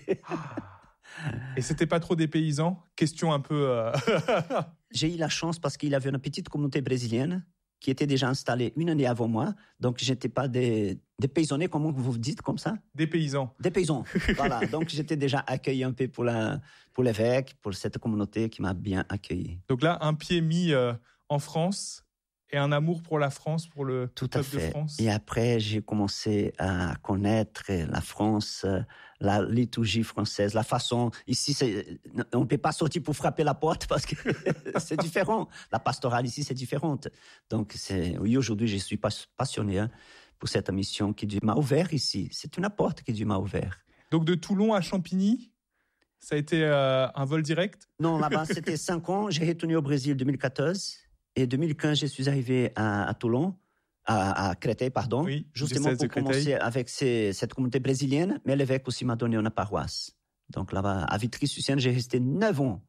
Et c'était pas trop dépaysant? Question un peu... J'ai eu la chance parce qu'il y avait une petite communauté brésilienne qui était déjà installée une année avant moi. Donc, j'étais pas dépaysonné, comment vous dites comme ça? Des paysans. Des paysans, voilà. Donc, j'étais déjà accueilli un peu pour l'évêque, pour cette communauté qui m'a bien accueilli. Donc là, un pied mis en France et un amour pour la France, pour le peuple de France. Et après, j'ai commencé à connaître la France, la liturgie française, la façon... Ici, on ne peut pas sortir pour frapper la porte parce que c'est différent. La pastorale ici, c'est différente. Donc, oui, aujourd'hui, je suis passionné pour cette mission que Dieu m'a ouverte ici. C'est une porte que Dieu m'a ouverte. Donc, de Toulon à Champigny, ça a été un vol direct? Non, là-bas, c'était 5 ans. J'ai retourné au Brésil en 2014. Et 2015, je suis arrivé à Toulon, à Créteil, pardon, oui, justement pour commencer avec cette communauté brésilienne, mais l'évêque aussi m'a donné une paroisse. Donc là-bas, à Vitry-sur-Seine, j'ai resté 9 ans.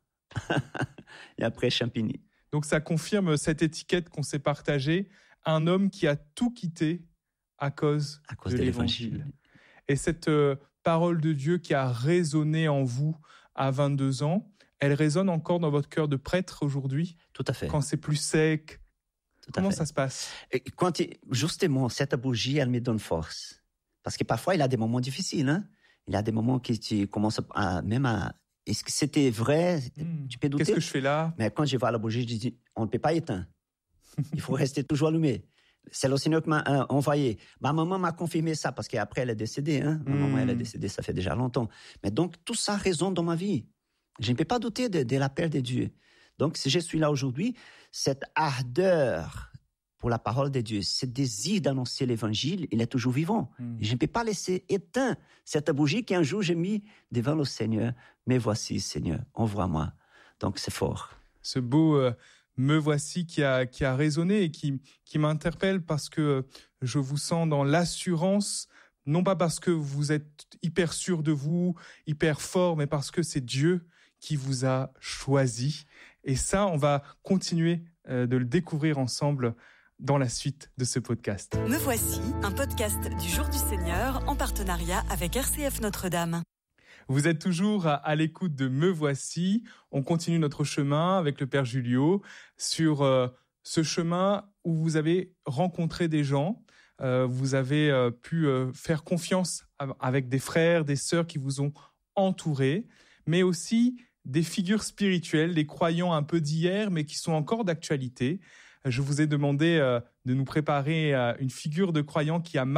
Et après, Champigny. Donc ça confirme cette étiquette qu'on s'est partagée, un homme qui a tout quitté à cause de l'Évangile. Et cette parole de Dieu qui a résonné en vous à 22 ans, elle résonne encore dans votre cœur de prêtre aujourd'hui? Tout à fait. Quand c'est plus sec, comment ça se passe? Justement, cette bougie, elle me donne force. Parce que parfois, il y a des moments difficiles. Hein? Il y a des moments que tu commences même à... Est-ce que c'était vrai? Tu peux douter. Qu'est-ce que je fais là? Mais quand je vois la bougie, je dis, on ne peut pas éteindre. Il faut rester toujours allumé. C'est le Seigneur qui m'a envoyé. Ma maman m'a confirmé ça parce qu'après, elle est décédée. Hein? Ma maman, elle est décédée, ça fait déjà longtemps. Mais donc, tout ça résonne dans ma vie. Je ne peux pas douter de l'appel de Dieu. Donc, si je suis là aujourd'hui, cette ardeur pour la parole de Dieu, ce désir d'annoncer l'évangile, il est toujours vivant. Je ne peux pas laisser éteindre cette bougie qu'un jour j'ai mis devant le Seigneur. Mais voici, Seigneur, envoie-moi. Donc, c'est fort. Ce beau me voici qui a résonné et qui m'interpelle parce que je vous sens dans l'assurance, non pas parce que vous êtes hyper sûr de vous, hyper fort, mais parce que c'est Dieu qui vous a choisi. Et ça, on va continuer de le découvrir ensemble dans la suite de ce podcast. Me voici, un podcast du Jour du Seigneur en partenariat avec RCF Notre-Dame. Vous êtes toujours à l'écoute de Me voici. On continue notre chemin avec le Père Julio sur ce chemin où vous avez rencontré des gens. Vous avez pu faire confiance avec des frères, des sœurs qui vous ont entourés, mais aussi des figures spirituelles, des croyants un peu d'hier, mais qui sont encore d'actualité. Je vous ai demandé de nous préparer une figure de croyant qui a